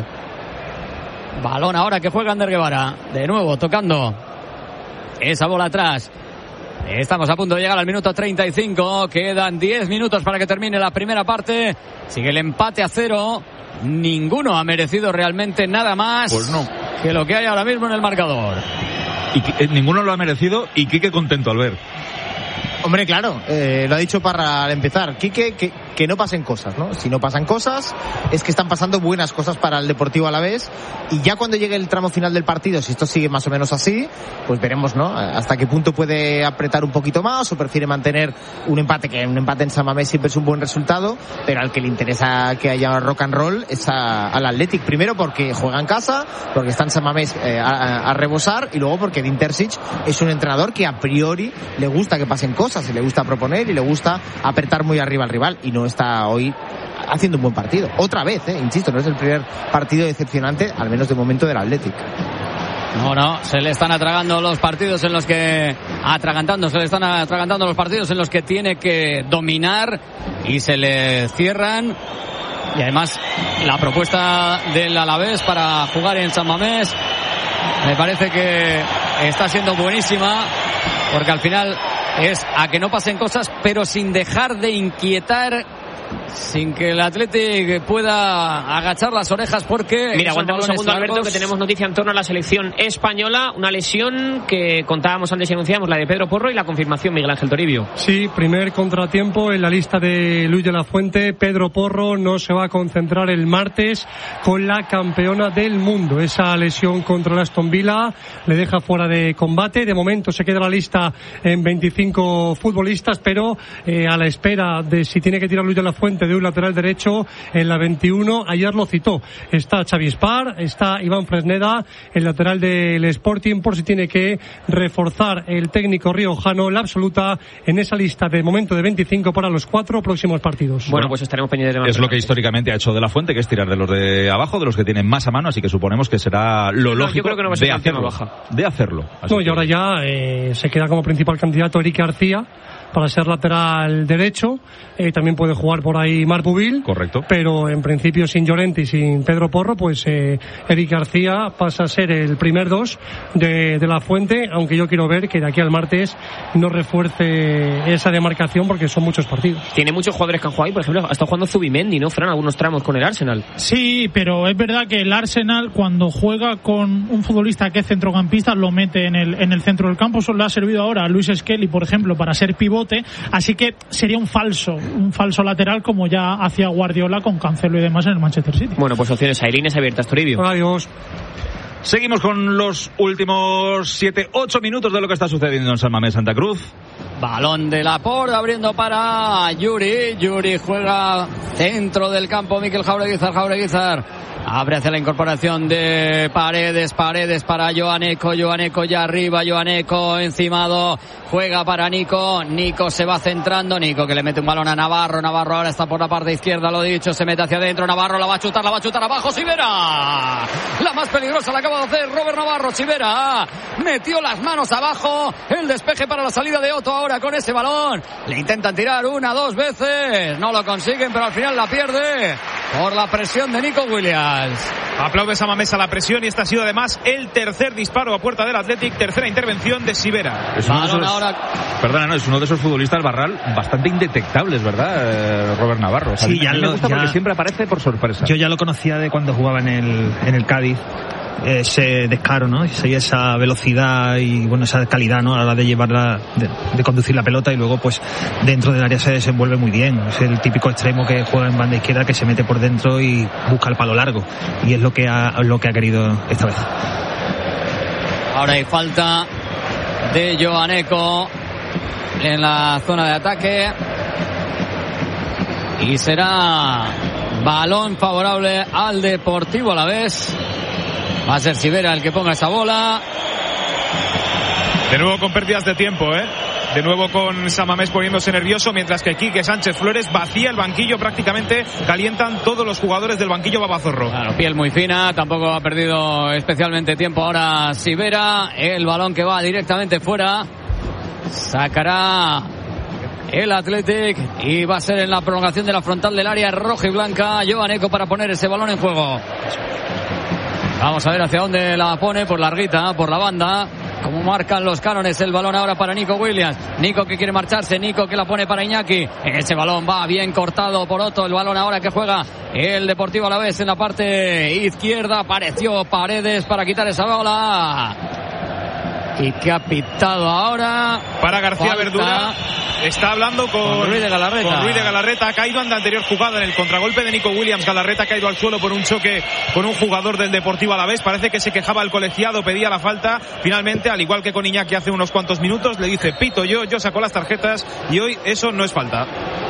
Balón ahora que juega Ander Guevara, de nuevo tocando esa bola atrás. Estamos a punto de llegar al minuto treinta y cinco. Quedan diez minutos para que termine la primera parte. Sigue el empate a cero. Ninguno ha merecido realmente nada más pues no. que lo que hay ahora mismo en el marcador. Y eh, ninguno lo ha merecido y Quique contento al ver. Hombre, claro, eh, lo ha dicho Parra al empezar. Quique, que, que no pasen cosas, ¿no? Si no pasan cosas, es que están pasando buenas cosas para el Deportivo Alavés. Y ya cuando llegue el tramo final del partido, si esto sigue más o menos así, pues veremos, ¿no? Hasta qué punto puede apretar un poquito más o prefiere mantener un empate, que un empate en San Mamés siempre es un buen resultado, pero al que le interesa que haya rock and roll es a, al Athletic. Primero porque juega en casa, porque está en San Mamés eh, a, a rebosar, y luego porque Din Terzic es un entrenador que a priori le gusta que pasen cosas, y le gusta proponer y le gusta apretar muy arriba al rival, y no está hoy haciendo un buen partido. Otra vez, eh, insisto, no es el primer partido decepcionante, al menos de momento, del Athletic. No, no, se le están atragando los partidos en los que... Atragantando, se le están atragantando los partidos en los que tiene que dominar y se le cierran. Y además, la propuesta del Alavés para jugar en San Mamés me parece que está siendo buenísima, porque al final es a que no pasen cosas, pero sin dejar de inquietar, sin que el Athletic pueda agachar las orejas, porque... Mira, aguantamos un segundo, Alberto, que tenemos noticia en torno a la selección española. Una lesión que contábamos antes y anunciamos, la de Pedro Porro, y la confirmación, Miguel Ángel Toribio. Sí, primer contratiempo en la lista de Luis de la Fuente. Pedro Porro no se va a concentrar el martes con la campeona del mundo. Esa lesión contra el Aston Villa le deja fuera de combate. De momento se queda la lista en veinticinco futbolistas, pero eh, a la espera de si tiene que tirar Luis de la Fuente de un lateral derecho en la veintiuno. Ayer lo citó. Está Xavi Spar, está Iván Fresneda, el lateral del Sporting, por si tiene que reforzar el técnico riojano la absoluta en esa lista de momento de veinticinco para los cuatro próximos partidos. Bueno, pues estaremos pendientes de más. Es lo que históricamente ha hecho De la Fuente, que es tirar de los de abajo, de los que tienen más a mano, así que suponemos que será lo no, lógico yo creo que no va a ser de hacerlo. baja. De hacerlo. Así no, y que... ahora ya eh, se queda como principal candidato Eric García para ser lateral derecho. Eh, también puede jugar por ahí Marc Pubil. Correcto. Pero en principio sin Llorente y sin Pedro Porro, pues eh, Eric García pasa a ser el primer dos de, de la Fuente, aunque yo quiero ver que de aquí al martes no refuerce esa demarcación, porque son muchos partidos. Tiene muchos jugadores que han jugado ahí, por ejemplo, ha estado jugando Zubimendi, ¿no, Fran? Algunos tramos con el Arsenal. Sí, pero es verdad que el Arsenal, cuando juega con un futbolista que es centrocampista, lo mete en el, en el centro del campo. Eso le ha servido ahora a Luis Skelly, por ejemplo, para ser pivote, así que sería un falso, un falso lateral, como ya hacía Guardiola con Cancelo y demás en el Manchester City. Bueno, pues opciones hay, líneas abiertas, Toribio. Adiós. Seguimos con los últimos siete ocho minutos de lo que está sucediendo en San Mamés Santa Cruz. Balón de Laporte abriendo para Yuri. Yuri juega centro del campo. Mikel Jaureguizar, Jaureguizar abre hacia la incorporación de Paredes. Paredes para Joaneco. Joaneco ya arriba. Joaneco encimado. Juega para Nico. Nico se va centrando. Nico que le mete un balón a Navarro. Navarro ahora está por la parte izquierda, lo dicho. Se mete hacia adentro. Navarro la va a chutar, la va a chutar abajo. Sivera. La más peligrosa la acaba de hacer Robert Navarro. Sivera metió las manos abajo. El despeje para la salida de Otto ahora con ese balón. Le intentan tirar una, dos veces. No lo consiguen, pero al final la pierde por la presión de Nico Williams. Williams. Aplaude Samamés a la presión y este ha sido además el tercer disparo a puerta del Athletic, tercera intervención de Sivera. Es uno de esos, ahora... Perdona, no, es uno de esos futbolistas, Barral, bastante indetectables, ¿verdad, eh, Robert Navarro? O sea, sí, ya a mí lo, me gusta ya... porque siempre aparece por sorpresa. Yo ya lo conocía de cuando jugaba en el, en el Cádiz. Ese descaro, ¿no? Esa velocidad y bueno, esa calidad, ¿no? A la hora de llevarla, de, de conducir la pelota y luego pues dentro del área se desenvuelve muy bien. Es el típico extremo que juega en banda izquierda, que se mete por dentro y busca el palo largo, y es lo que ha, lo que ha querido esta vez. Ahora hay falta de Joaneco en la zona de ataque y será balón favorable al Deportivo Alavés. Va a ser Sivera el que ponga esa bola. De nuevo con pérdidas de tiempo, ¿eh? De nuevo con Samamés poniéndose nervioso, mientras que Quique Sánchez Flores vacía el banquillo, prácticamente calientan todos los jugadores del banquillo babazorro. Claro, piel muy fina, tampoco ha perdido especialmente tiempo ahora Sivera. El balón que va directamente fuera. Sacará el Athletic y va a ser en la prolongación de la frontal del área roja y blanca. Joaneco para poner ese balón en juego. Vamos a ver hacia dónde la pone, por larguita, por la banda. Como marcan los cánones, el balón ahora para Nico Williams. Nico que quiere marcharse, Nico que la pone para Iñaki. Ese balón va bien cortado por Otto. El balón ahora que juega el Deportivo Alavés en la parte izquierda. Apareció Paredes para quitar esa bola. Y que ha pitado ahora para García Falta. Verdura. Está hablando con, con Ruiz de Galarreta. Con Ruiz de Galarreta. Ha caído en la anterior jugada en el contragolpe de Nico Williams. Galarreta ha caído al suelo por un choque con un jugador del Deportivo Alavés. Parece que se quejaba el colegiado, pedía la falta. Finalmente, al igual que con Iñaki hace unos cuantos minutos, le dice pito yo, yo saco las tarjetas y hoy eso no es falta.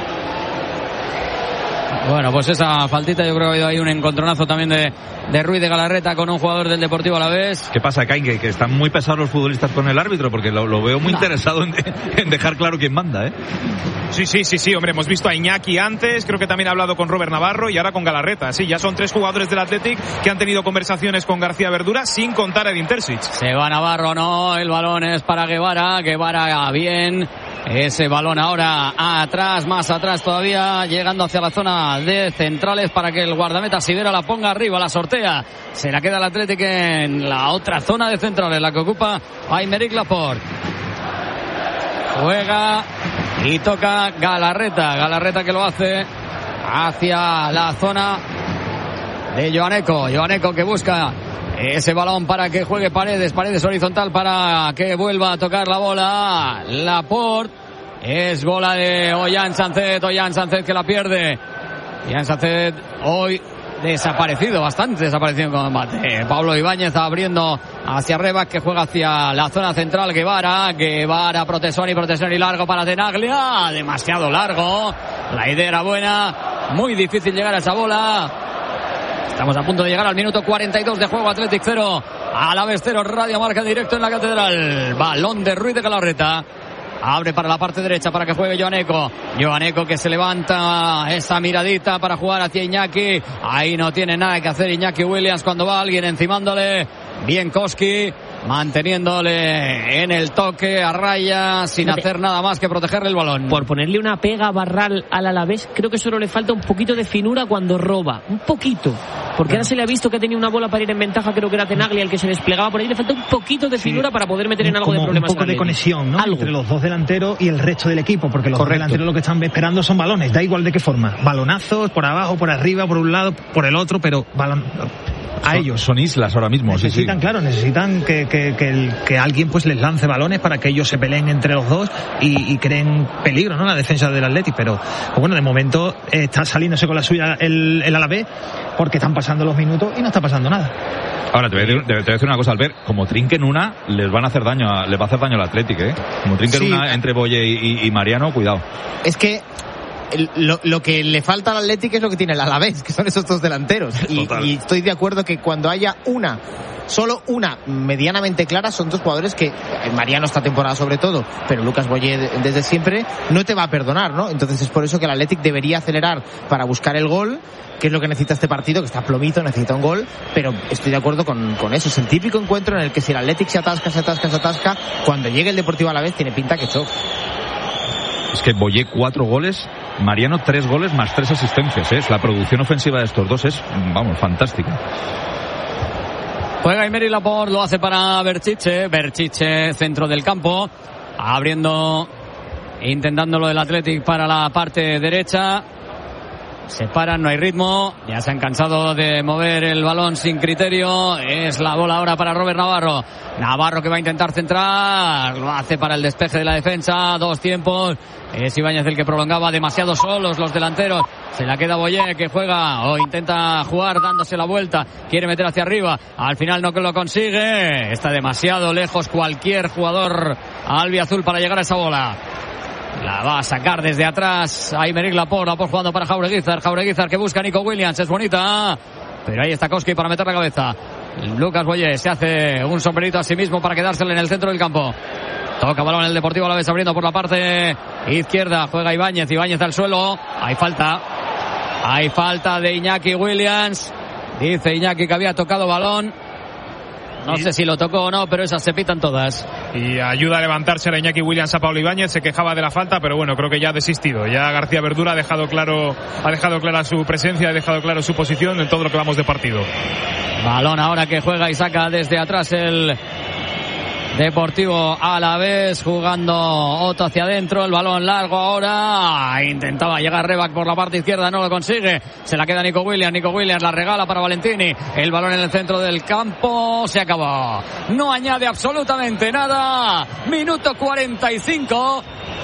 Bueno, pues esa faltita, yo creo que ha habido ahí un encontronazo también de, de Ruiz de Galarreta con un jugador del Deportivo Alavés. ¿Qué pasa, Kai? Que, que están muy pesados los futbolistas con el árbitro, porque lo, lo veo muy no. interesado en, en dejar claro quién manda, ¿eh? Sí, sí, sí, sí, hombre, hemos visto a Iñaki antes, creo que también ha hablado con Robert Navarro y ahora con Galarreta. Sí, ya son tres jugadores del Athletic que han tenido conversaciones con García Verdura, sin contar a Edin Terzic. Se va Navarro, no, el balón es para Guevara, Guevara bien. Ese balón ahora atrás, más atrás todavía, llegando hacia la zona de centrales para que el guardameta Sivera la ponga arriba, la sortea. Se la queda el Athletic en la otra zona de centrales, la que ocupa Aymeric Laporte. Juega y toca Galarreta. Galarreta que lo hace hacia la zona de Joaneco. Joaneco que busca ese balón para que juegue Paredes. Paredes horizontal para que vuelva a tocar la bola Laporte. Es bola de Ollán Sánchez. Ollán Sánchez que la pierde. Ollán Sánchez hoy desaparecido, bastante desaparecido en combate. Pablo Ibáñez abriendo hacia Rebas, que juega hacia la zona central. Guevara, Guevara, protección y protección y largo para Tenaglia. Demasiado largo. La idea era buena. Muy difícil llegar a esa bola. Estamos a punto de llegar al minuto cuarenta y dos de juego. Athletic cero, Alavés cero. Radio Marca directo en la Catedral. Balón de Ruiz de Galarreta. Abre para la parte derecha para que juegue Joaneco. Joaneco que se levanta esa miradita para jugar hacia Iñaki. Ahí no tiene nada que hacer Iñaki Williams cuando va alguien encimándole. Bien Koski, manteniéndole en el toque a raya, sin hacer nada más que protegerle el balón. Por ponerle una pega a Barral al Alavés, creo que solo le falta un poquito de finura cuando roba. Un poquito. Porque ahora se le ha visto que tenía una bola para ir en ventaja, creo que era Tenaglia el que se desplegaba por ahí. Le falta un poquito de finura sí, para poder meter en algo de problemas. Un poco de conexión, ¿no? Algo. Entre los dos delanteros y el resto del equipo, porque los Correcto. dos delanteros lo que están esperando son balones, da igual de qué forma. Balonazos, por abajo, por arriba, por un lado, por el otro, pero balón... a son, ellos. Son islas ahora mismo. Necesitan, sí, sí. claro, necesitan que, que, que, el, que alguien pues les lance balones para que ellos se peleen entre los dos y, y creen peligro, ¿no? La defensa del Athletic, pero pues bueno, de momento eh, está saliéndose con la suya el, el Alavés porque están pasando los minutos y no está pasando nada. Ahora te voy a decir, te voy a decir una cosa, Albert, como trinquen una, les van a hacer daño, a, les va a hacer daño al Athletic, ¿eh? Como trinquen sí. una entre Boye y, y, y Mariano, cuidado. Es que Lo, lo que le falta al Athletic es lo que tiene el Alavés, que son esos dos delanteros. Y, y estoy de acuerdo que cuando haya una, solo una medianamente clara, son dos jugadores que, Mariano esta temporada sobre todo, pero Lucas Boye desde siempre, no te va a perdonar, ¿no? Entonces es por eso que el Athletic debería acelerar para buscar el gol, que es lo que necesita este partido, que está plomito, necesita un gol, pero estoy de acuerdo con, con eso. Es el típico encuentro en el que si el Athletic se atasca, se atasca, se atasca, cuando llegue el Deportivo Alavés tiene pinta que choque. Es que Boye cuatro goles Mariano, tres goles más tres asistencias, ¿eh? La producción ofensiva de estos dos es, vamos, fantástica. Juega Aymeric Laporte, lo hace para Berchiche. Berchiche, centro del campo, abriendo, intentándolo el Athletic para la parte derecha. Se paran, no hay ritmo, ya se han cansado de mover el balón sin criterio. Es la bola ahora para Robert Navarro. Navarro que va a intentar centrar, lo hace para el despeje de la defensa. Dos tiempos, es Ibáñez el que prolongaba, demasiado solos los delanteros. Se la queda Boyer, que juega o intenta jugar dándose la vuelta, quiere meter hacia arriba, al final no que lo consigue. Está demasiado lejos cualquier jugador albiazul para llegar a esa bola. La va a sacar desde atrás Aymeric Laporte. Laporte jugando para Jaureguizar. Jaureguizar que busca a Nico Williams. Es bonita, pero ahí está Koski para meter la cabeza. Lucas Boyer se hace un sombrerito a sí mismo para quedárselo en el centro del campo. Toca balón el Deportivo Alavés abriendo por la parte izquierda. Juega Ibáñez. Ibáñez al suelo. Hay falta. Hay falta de Iñaki Williams. Dice Iñaki que había tocado balón. No sé si lo tocó o no, pero esas se pitan todas. Y ayuda a levantarse a Iñaki Williams a Pablo Ibáñez. Se quejaba de la falta, pero bueno, creo que ya ha desistido. Ya García Verdura ha dejado claro, ha dejado clara su presencia, ha dejado claro su posición en todo lo que vamos de partido. Balón ahora que juega y saca desde atrás el Deportivo Alavés, jugando Otto hacia adentro, el balón largo ahora, intentaba llegar Rebac por la parte izquierda, no lo consigue, se la queda Nico Williams, Nico Williams la regala para Valentini, el balón en el centro del campo, se acabó, no añade absolutamente nada, minuto cuarenta y cinco,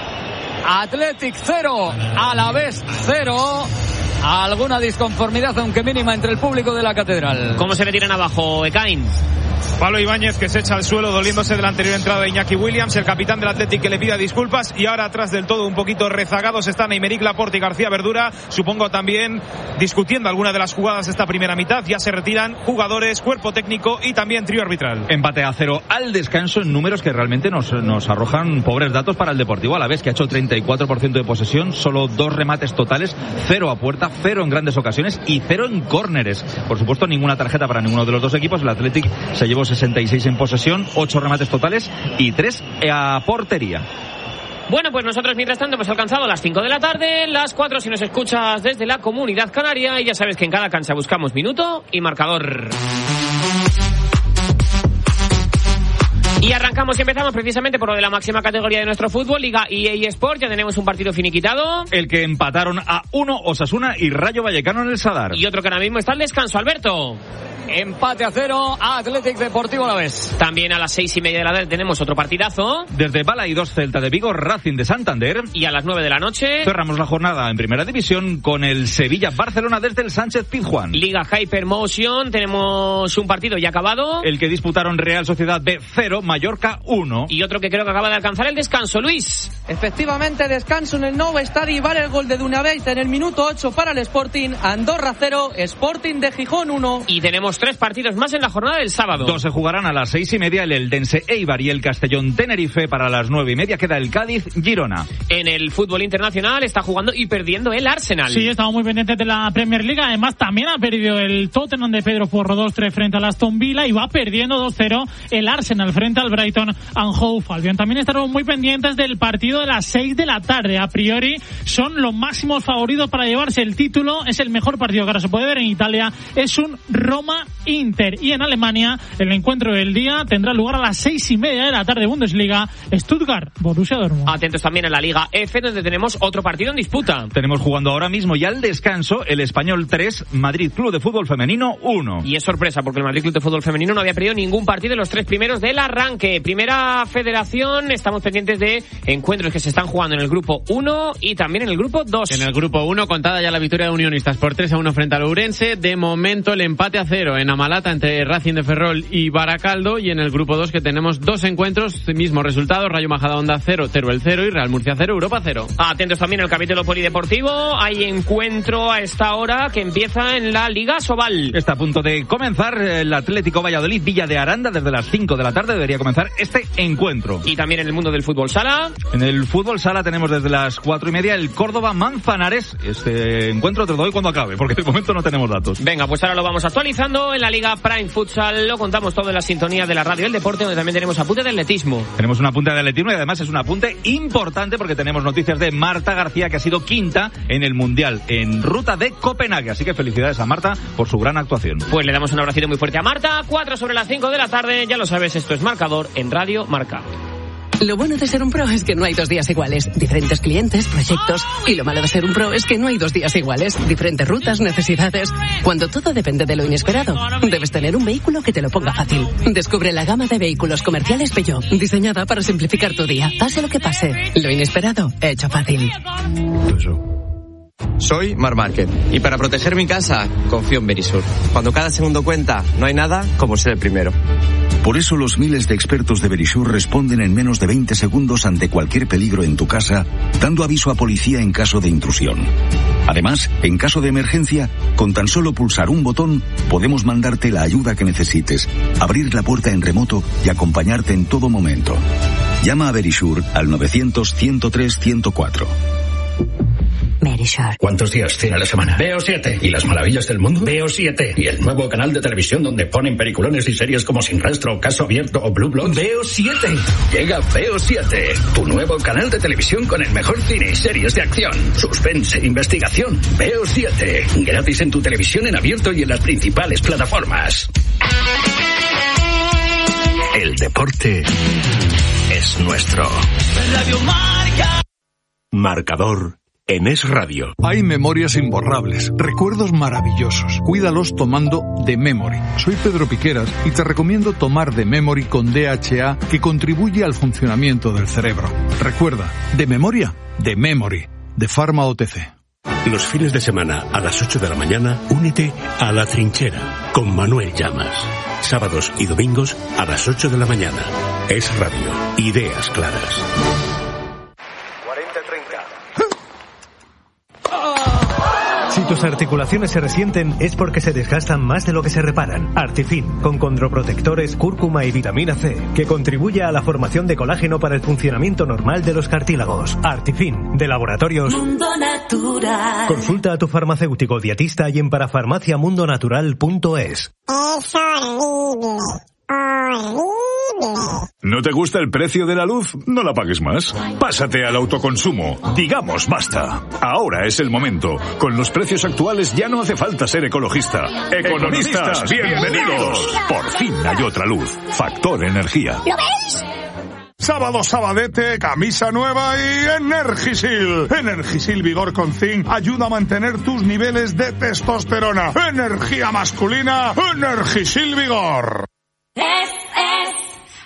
Athletic cero, Alavés cero. Alguna disconformidad, aunque mínima, entre el público de la Catedral. ¿Cómo se le tiran abajo, Ekain? Pablo Ibáñez que se echa al suelo doliéndose de la anterior entrada de Iñaki Williams, el capitán del Athletic que le pida disculpas, y ahora atrás del todo un poquito rezagados están Aymeric Laporte y García Verdura, supongo también discutiendo alguna de las jugadas de esta primera mitad. Ya se retiran jugadores, cuerpo técnico y también trío arbitral. Empate a cero al descanso en números que realmente nos, nos arrojan pobres datos para el Deportivo Alavés, que ha hecho treinta y cuatro por ciento de posesión, solo dos remates totales, cero a puerta, cero en grandes ocasiones y cero en córneres. Por supuesto, ninguna tarjeta para ninguno de los dos equipos. El Athletic se llevó sesenta y seis en posesión, ocho remates totales y tres a portería. Bueno, pues nosotros mientras tanto hemos alcanzado las cinco de la tarde, las cuatro si nos escuchas desde la Comunidad Canaria, y ya sabes que en cada cancha buscamos minuto y marcador. Y arrancamos y empezamos precisamente por lo de la máxima categoría de nuestro fútbol, Liga E A Sport. Ya tenemos un partido finiquitado. El que empataron a uno Osasuna y Rayo Vallecano en el Sadar. Y otro que ahora mismo está al descanso, Alberto. Empate a cero, Athletic Deportivo Alavés. También a las seis y media de la tarde tenemos otro partidazo. Desde Bala y dos Celta de Vigo, Racing de Santander. Y a las nueve de la noche cerramos la jornada en Primera División con el Sevilla-Barcelona desde el Sánchez Pizjuán. Liga Hypermotion, tenemos un partido ya acabado. El que disputaron Real Sociedad B cero, Mallorca uno. Y otro que creo que acaba de alcanzar el descanso, Luis. Efectivamente, descanso en el Nou Estadi, vale el gol de Dunaveit en el minuto ocho para el Sporting. Andorra cero, Sporting de Gijón uno. Y tenemos tres partidos más en la jornada del sábado. Dos se jugarán a las seis y media, el Eldense Eibar y el Castellón Tenerife. Para las nueve y media queda el Cádiz Girona. En el fútbol internacional está jugando y perdiendo el Arsenal. Sí, estamos muy pendientes de la Premier League. Además también ha perdido el Tottenham de Pedro Porro dos tres frente al Aston Villa, y va perdiendo dos cero el Arsenal frente al Brighton and Hove Albion. También estaremos muy pendientes del partido de las seis de la tarde. A priori son los máximos favoritos para llevarse el título. Es el mejor partido que ahora se puede ver en Italia. Es un Roma-Inter. Y en Alemania el encuentro del día tendrá lugar a las seis y media de la tarde. Bundesliga, Stuttgart-Borussia Dortmund. Atentos también a la Liga F, donde tenemos otro partido en disputa. Tenemos jugando ahora mismo y al descanso el Español tres, Madrid Club de Fútbol Femenino uno. Y es sorpresa porque el Madrid Club de Fútbol Femenino no había perdido ningún partido en los tres primeros del arranque. Primera Federación, estamos pendientes de encuentros que se están jugando en el grupo uno y también en el grupo dos. En el grupo uno, contada ya la victoria de Unionistas por tres a uno frente al Ourense. De momento el empate a cero en Amalata entre Racing de Ferrol y Baracaldo. Y en el grupo dos que tenemos dos encuentros, mismo resultado: Rayo Majadahonda cero, Teruel cero y Real Murcia cero, Europa cero. Atentos también al capítulo polideportivo. Hay encuentro a esta hora que empieza en la Liga Sobal. Está a punto de comenzar el Atlético Valladolid Villa de Aranda. Desde las cinco de la tarde debería comenzar este encuentro. Y también en el mundo del fútbol sala. En el fútbol sala tenemos desde las cuatro y media el Córdoba Manzanares. Este encuentro te lo doy cuando acabe, porque de momento no tenemos datos. Venga, pues ahora lo vamos actualizando. momento en la Liga Prime Futsal. Lo contamos todo en la sintonía de la radio del deporte, donde también tenemos apunte de atletismo. Tenemos un apunte de atletismo y además es un apunte importante porque tenemos noticias de Marta García, que ha sido quinta en el Mundial en ruta de Copenhague. Así que felicidades a Marta por su gran actuación. Pues le damos un abracito muy fuerte a Marta. cuatro sobre las cinco de la tarde. Ya lo sabes, esto es Marcador en Radio Marca. Lo bueno de ser un pro es que no hay dos días iguales. Diferentes clientes, proyectos. Y lo malo de ser un pro es que no hay dos días iguales. Diferentes rutas, necesidades. Cuando todo depende de lo inesperado, debes tener un vehículo que te lo ponga fácil. Descubre la gama de vehículos comerciales Peugeot, diseñada para simplificar tu día. Pase lo que pase, lo inesperado, hecho fácil. Soy Mar Márquez y para proteger mi casa confío en Verisur. Cuando cada segundo cuenta, no hay nada como ser el primero. Por eso los miles de expertos de Verisur responden en menos de veinte segundos ante cualquier peligro en tu casa, dando aviso a policía en caso de intrusión. Además, en caso de emergencia, con tan solo pulsar un botón, podemos mandarte la ayuda que necesites, abrir la puerta en remoto y acompañarte en todo momento. Llama a Verisur al novecientos, ciento tres, ciento cuatro. Verisur. ¿Cuántos días tiene la semana? Veo siete. ¿Y las maravillas del mundo? Veo siete. ¿Y el nuevo canal de televisión donde ponen peliculones y series como Sin Rastro, Caso Abierto o Blue Bloods? Veo siete. Llega Veo siete, tu nuevo canal de televisión con el mejor cine y series de acción, suspense, investigación. Veo siete. Gratis en tu televisión en abierto y en las principales plataformas. El deporte es nuestro. Radio Marca. Marcador en Es Radio. Hay memorias imborrables, recuerdos maravillosos. Cuídalos tomando The Memory. Soy Pedro Piqueras y te recomiendo tomar The Memory con D H A, que contribuye al funcionamiento del cerebro. Recuerda, de memoria, The Memory, de Pharma O T C. Los fines de semana a las ocho de la mañana, únete a La Trinchera con Manuel Llamas. Sábados y domingos a las ocho de la mañana. Es Radio. Ideas claras. Si tus articulaciones se resienten es porque se desgastan más de lo que se reparan. Artifin, con condroprotectores, cúrcuma y vitamina C, que contribuye a la formación de colágeno para el funcionamiento normal de los cartílagos. Artifin, de Laboratorios Mundo Natural. Consulta a tu farmacéutico dietista y en parafarmaciamundonatural punto es. Es horrible. Horrible. ¿No te gusta el precio de la luz? No la pagues más. Pásate al autoconsumo. Digamos basta. Ahora es el momento. Con los precios actuales ya no hace falta ser ecologista. Economistas, bienvenidos. Por fin hay otra luz. Factor Energía. ¿Lo veis? Sábado, sabadete, camisa nueva y Energisil. Energisil Vigor con Zinc ayuda a mantener tus niveles de testosterona. Energía masculina, Energisil Vigor. Es, es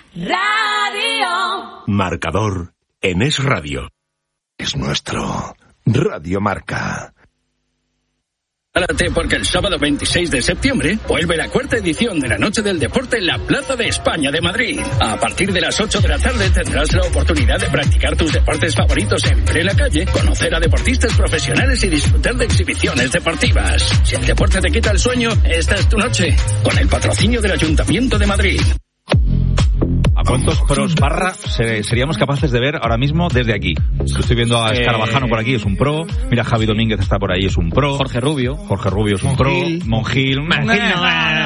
Radio. Marcador en Es Radio. Es nuestro Radio Marca. Prepárate porque el sábado veintiséis de septiembre vuelve la cuarta edición de la Noche del Deporte en la Plaza de España de Madrid. A partir de las ocho de la tarde tendrás la oportunidad de practicar tus deportes favoritos en plena calle, conocer a deportistas profesionales y disfrutar de exhibiciones deportivas. Si el deporte te quita el sueño, esta es tu noche, con el patrocinio del Ayuntamiento de Madrid. ¿A cuántos pros barra seríamos capaces de ver ahora mismo desde aquí? Estoy viendo a Escarabajano por aquí, es un pro. Mira, Javi Domínguez está por ahí, es un pro. Jorge Rubio. Jorge Rubio es un Monjil. pro. Monjil. Monjil no.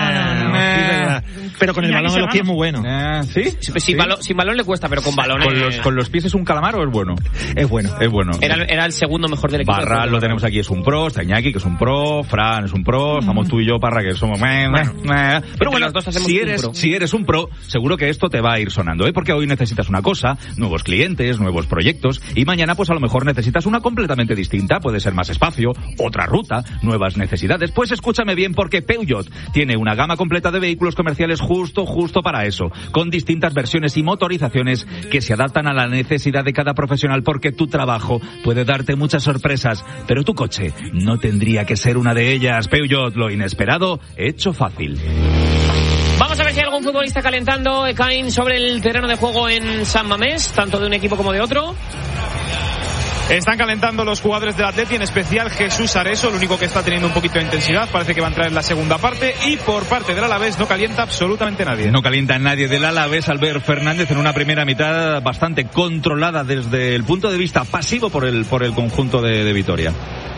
Pero con el balón en los pies es muy bueno. Eh, ¿Sí? Sin, sin, balón, sin balón le cuesta, pero con balón... ¿Con los, ¿Con los pies es un calamar o es bueno? Es bueno. Es bueno. Era, era el segundo mejor del equipo. Parra lo tenemos aquí, es un pro. Stañaki, que es un pro. Fran es un pro. Estamos tú y yo, Parra, que somos... Bueno, pero bueno, si eres, si eres un pro, seguro que esto te va a ir sonando, ¿eh? Porque hoy necesitas una cosa, nuevos clientes, nuevos proyectos, y mañana pues a lo mejor necesitas una completamente distinta. Puede ser más espacio, otra ruta, nuevas necesidades. Pues escúchame bien, porque Peugeot tiene una gama completa de vehículos comerciales justo, justo para eso, con distintas versiones y motorizaciones que se adaptan a la necesidad de cada profesional, porque tu trabajo puede darte muchas sorpresas, pero tu coche no tendría que ser una de ellas. Peugeot, lo inesperado hecho fácil. Vamos a ver si hay algún futbolista calentando, Ekain, sobre el terreno de juego en San Mamés, tanto de un equipo como de otro. Están calentando los jugadores del Atleti, en especial Jesús Areso, el único que está teniendo un poquito de intensidad. Parece que va a entrar en la segunda parte. Y por parte del Alavés no calienta absolutamente nadie. No calienta nadie del Alavés. Albert Fernández en una primera mitad bastante controlada desde el punto de vista pasivo por el, por el conjunto de, de Vitoria.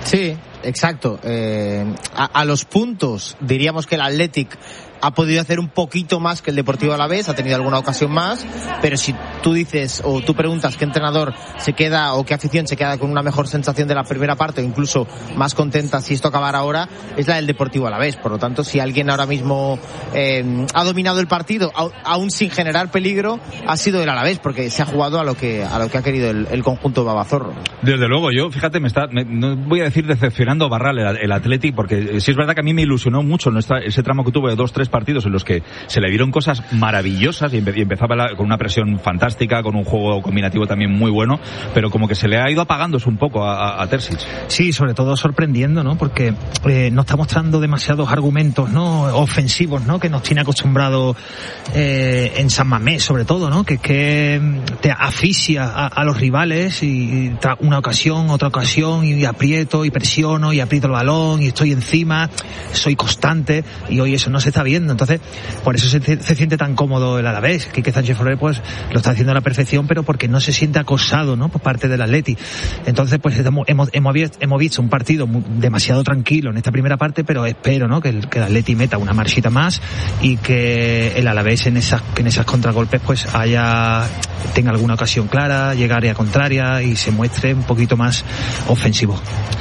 Sí, exacto. Eh, a, a los puntos diríamos que el Athletic ha podido hacer un poquito más que el Deportivo Alavés, ha tenido alguna ocasión más, pero si tú dices o tú preguntas qué entrenador se queda o qué afición se queda con una mejor sensación de la primera parte o incluso más contenta si esto acabara ahora, es la del Deportivo Alavés. Por lo tanto, si alguien ahora mismo eh, ha dominado el partido aún sin generar peligro, ha sido el Alavés, porque se ha jugado a lo que a lo que ha querido el, el conjunto babazorro. Desde luego, yo, fíjate, me está, me, no voy a decir decepcionando Barral el, el Athletic, porque sí es verdad que a mí me ilusionó mucho nuestra, ese tramo que tuvo de dos, tres partidos en los que se le vieron cosas maravillosas y, empe- y empezaba la, con una presión fantástica, con un juego combinativo también muy bueno, pero como que se le ha ido apagándose un poco a, a, a Terzic. Sí, sobre todo sorprendiendo, ¿no? Porque eh, no está mostrando demasiados argumentos, ¿no? Ofensivos, ¿no? Que nos tiene acostumbrado eh, en San Mamés, sobre todo, ¿no? Que que te asfixia a, a los rivales y, y tra- una ocasión, otra ocasión y aprieto y presiono y aprieto el balón y estoy encima, soy constante, y hoy eso no se está viendo. Entonces, por eso se, se siente tan cómodo el Alavés. Quique Sánchez Flores pues lo está haciendo a la perfección, pero porque no se siente acosado, ¿no? Por parte del Atleti. Entonces, pues hemos, hemos, hemos visto un partido muy, demasiado tranquilo en esta primera parte, pero espero, ¿no? Que el, que el Atleti meta una marchita más y que el Alavés en esas, en esas contragolpes pues haya, tenga alguna ocasión clara, llegue a área contraria y se muestre un poquito más ofensivo.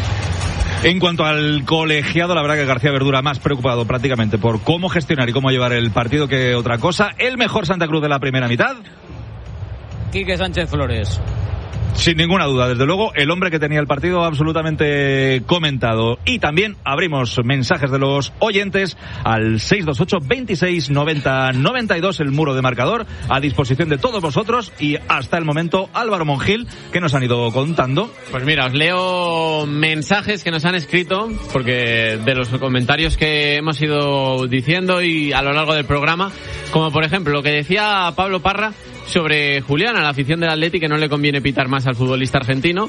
En cuanto al colegiado, la verdad que García Verdura más preocupado prácticamente por cómo gestionar y cómo llevar el partido que otra cosa. El mejor Santa Cruz de la primera mitad, Quique Sánchez Flores. Sin ninguna duda, desde luego, el hombre que tenía el partido absolutamente comentado. Y también abrimos mensajes de los oyentes al seis dos ocho, veintiséis, noventa, noventa y dos, el muro de marcador, a disposición de todos vosotros. Y hasta el momento, Álvaro Monjil, que nos han ido contando. Pues mira, os leo mensajes que nos han escrito, porque de los comentarios que hemos ido diciendo y a lo largo del programa, como por ejemplo lo que decía Pablo Parra sobre Julián, a la afición del Atleti, que no le conviene pitar más al futbolista argentino.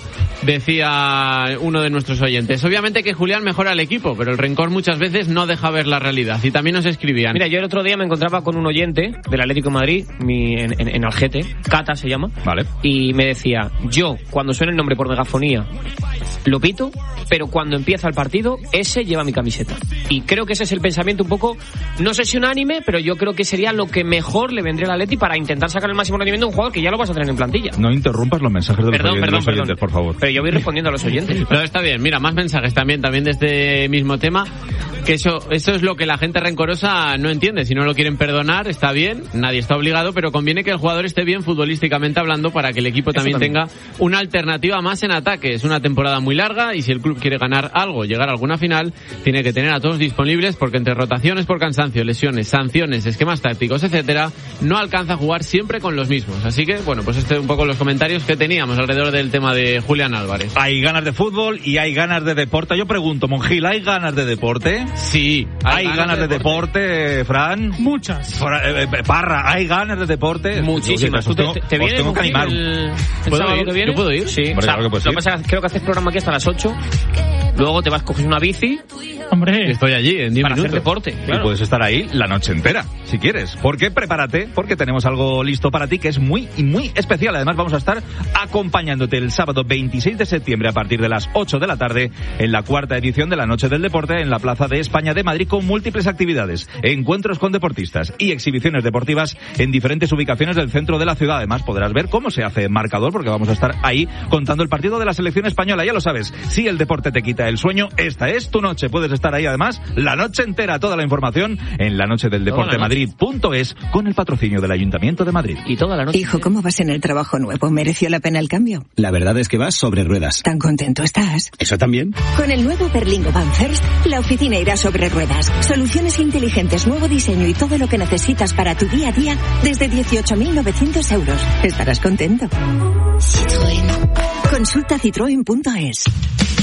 Decía uno de nuestros oyentes: obviamente que Julián mejora el equipo, pero el rencor muchas veces no deja ver la realidad. Y también nos escribían: mira, yo el otro día me encontraba con un oyente del Atlético de Madrid, mi, en, en, en Algete, Cata se llama, vale, y me decía: yo, cuando suena el nombre por megafonía, lo pito, pero cuando empieza el partido, ese lleva mi camiseta. Y creo que ese es el pensamiento un poco, no sé si unánime, pero yo creo que sería lo que mejor le vendría al Atleti para intentar sacar el máximo rendimiento de un jugador que ya lo vas a tener en plantilla. No interrumpas los mensajes de los, perdón, oyentes, perdón, los oyentes, perdón. por favor. Pero yo voy respondiendo a los oyentes. Pero está bien, mira, más mensajes también, también de este mismo tema, que eso, eso es lo que la gente rencorosa no entiende. Si no lo quieren perdonar, está bien, nadie está obligado, pero conviene que el jugador esté bien futbolísticamente hablando para que el equipo también, también tenga una alternativa más en ataque. Es una temporada muy larga y si el club quiere ganar algo, llegar a alguna final, tiene que tener a todos disponibles, porque entre rotaciones por cansancio, lesiones, sanciones, esquemas tácticos, etcétera, no alcanza a jugar siempre con los mismos. Así que, bueno, pues este es un poco los comentarios que teníamos alrededor del tema de Julián Álvarez. Hay ganas de fútbol y hay ganas de deporte. Yo pregunto, Monjil, ¿hay ganas de deporte? Sí. ¿Hay, ¿Hay ganas, ganas de, de deporte, deporte, Fran? Muchas. Eh, eh, Parra, ¿hay ganas de deporte? Muchísimas. Yo, tengo, te, te viene tengo que animar. El, el ¿Puedo ir? que viene? ¿Yo puedo ir? Sí. Hombre, o sea, claro que puedes lo ir. que pasa es que creo que haces programa aquí hasta las ocho. Luego te vas, coges una bici. Hombre, estoy allí en diez para minutos. hacer deporte. Claro. Y puedes estar ahí la noche entera, si quieres. Porque prepárate, porque tenemos algo listo para ti que es muy y muy especial. Además, vamos a estar acompañándote el sábado veintiséis de septiembre a partir de las ocho de la tarde en la cuarta edición de la Noche del Deporte en la Plaza de España de Madrid, con múltiples actividades, encuentros con deportistas y exhibiciones deportivas en diferentes ubicaciones del centro de la ciudad. Además, podrás ver cómo se hace marcador, porque vamos a estar ahí contando el partido de la selección española. Ya lo sabes, si el deporte te quita el sueño, esta es tu noche. Puedes estar ahí además la noche entera. Toda la información en la noche del deporte madrid punto es, con el patrocinio del Ayuntamiento de Madrid. Y toda la noche. Hijo, ¿cómo vas en el trabajo nuevo? ¿Mereció la pena el cambio? La verdad es que vas sobre ruedas. ¿Tan contento estás? ¿Eso también? Con el nuevo Berlingo Van First, la oficina irá sobre ruedas. Soluciones inteligentes, nuevo diseño y todo lo que necesitas para tu día a día desde dieciocho mil novecientos euros. Estarás contento. Citroën. Consulta citroen punto es.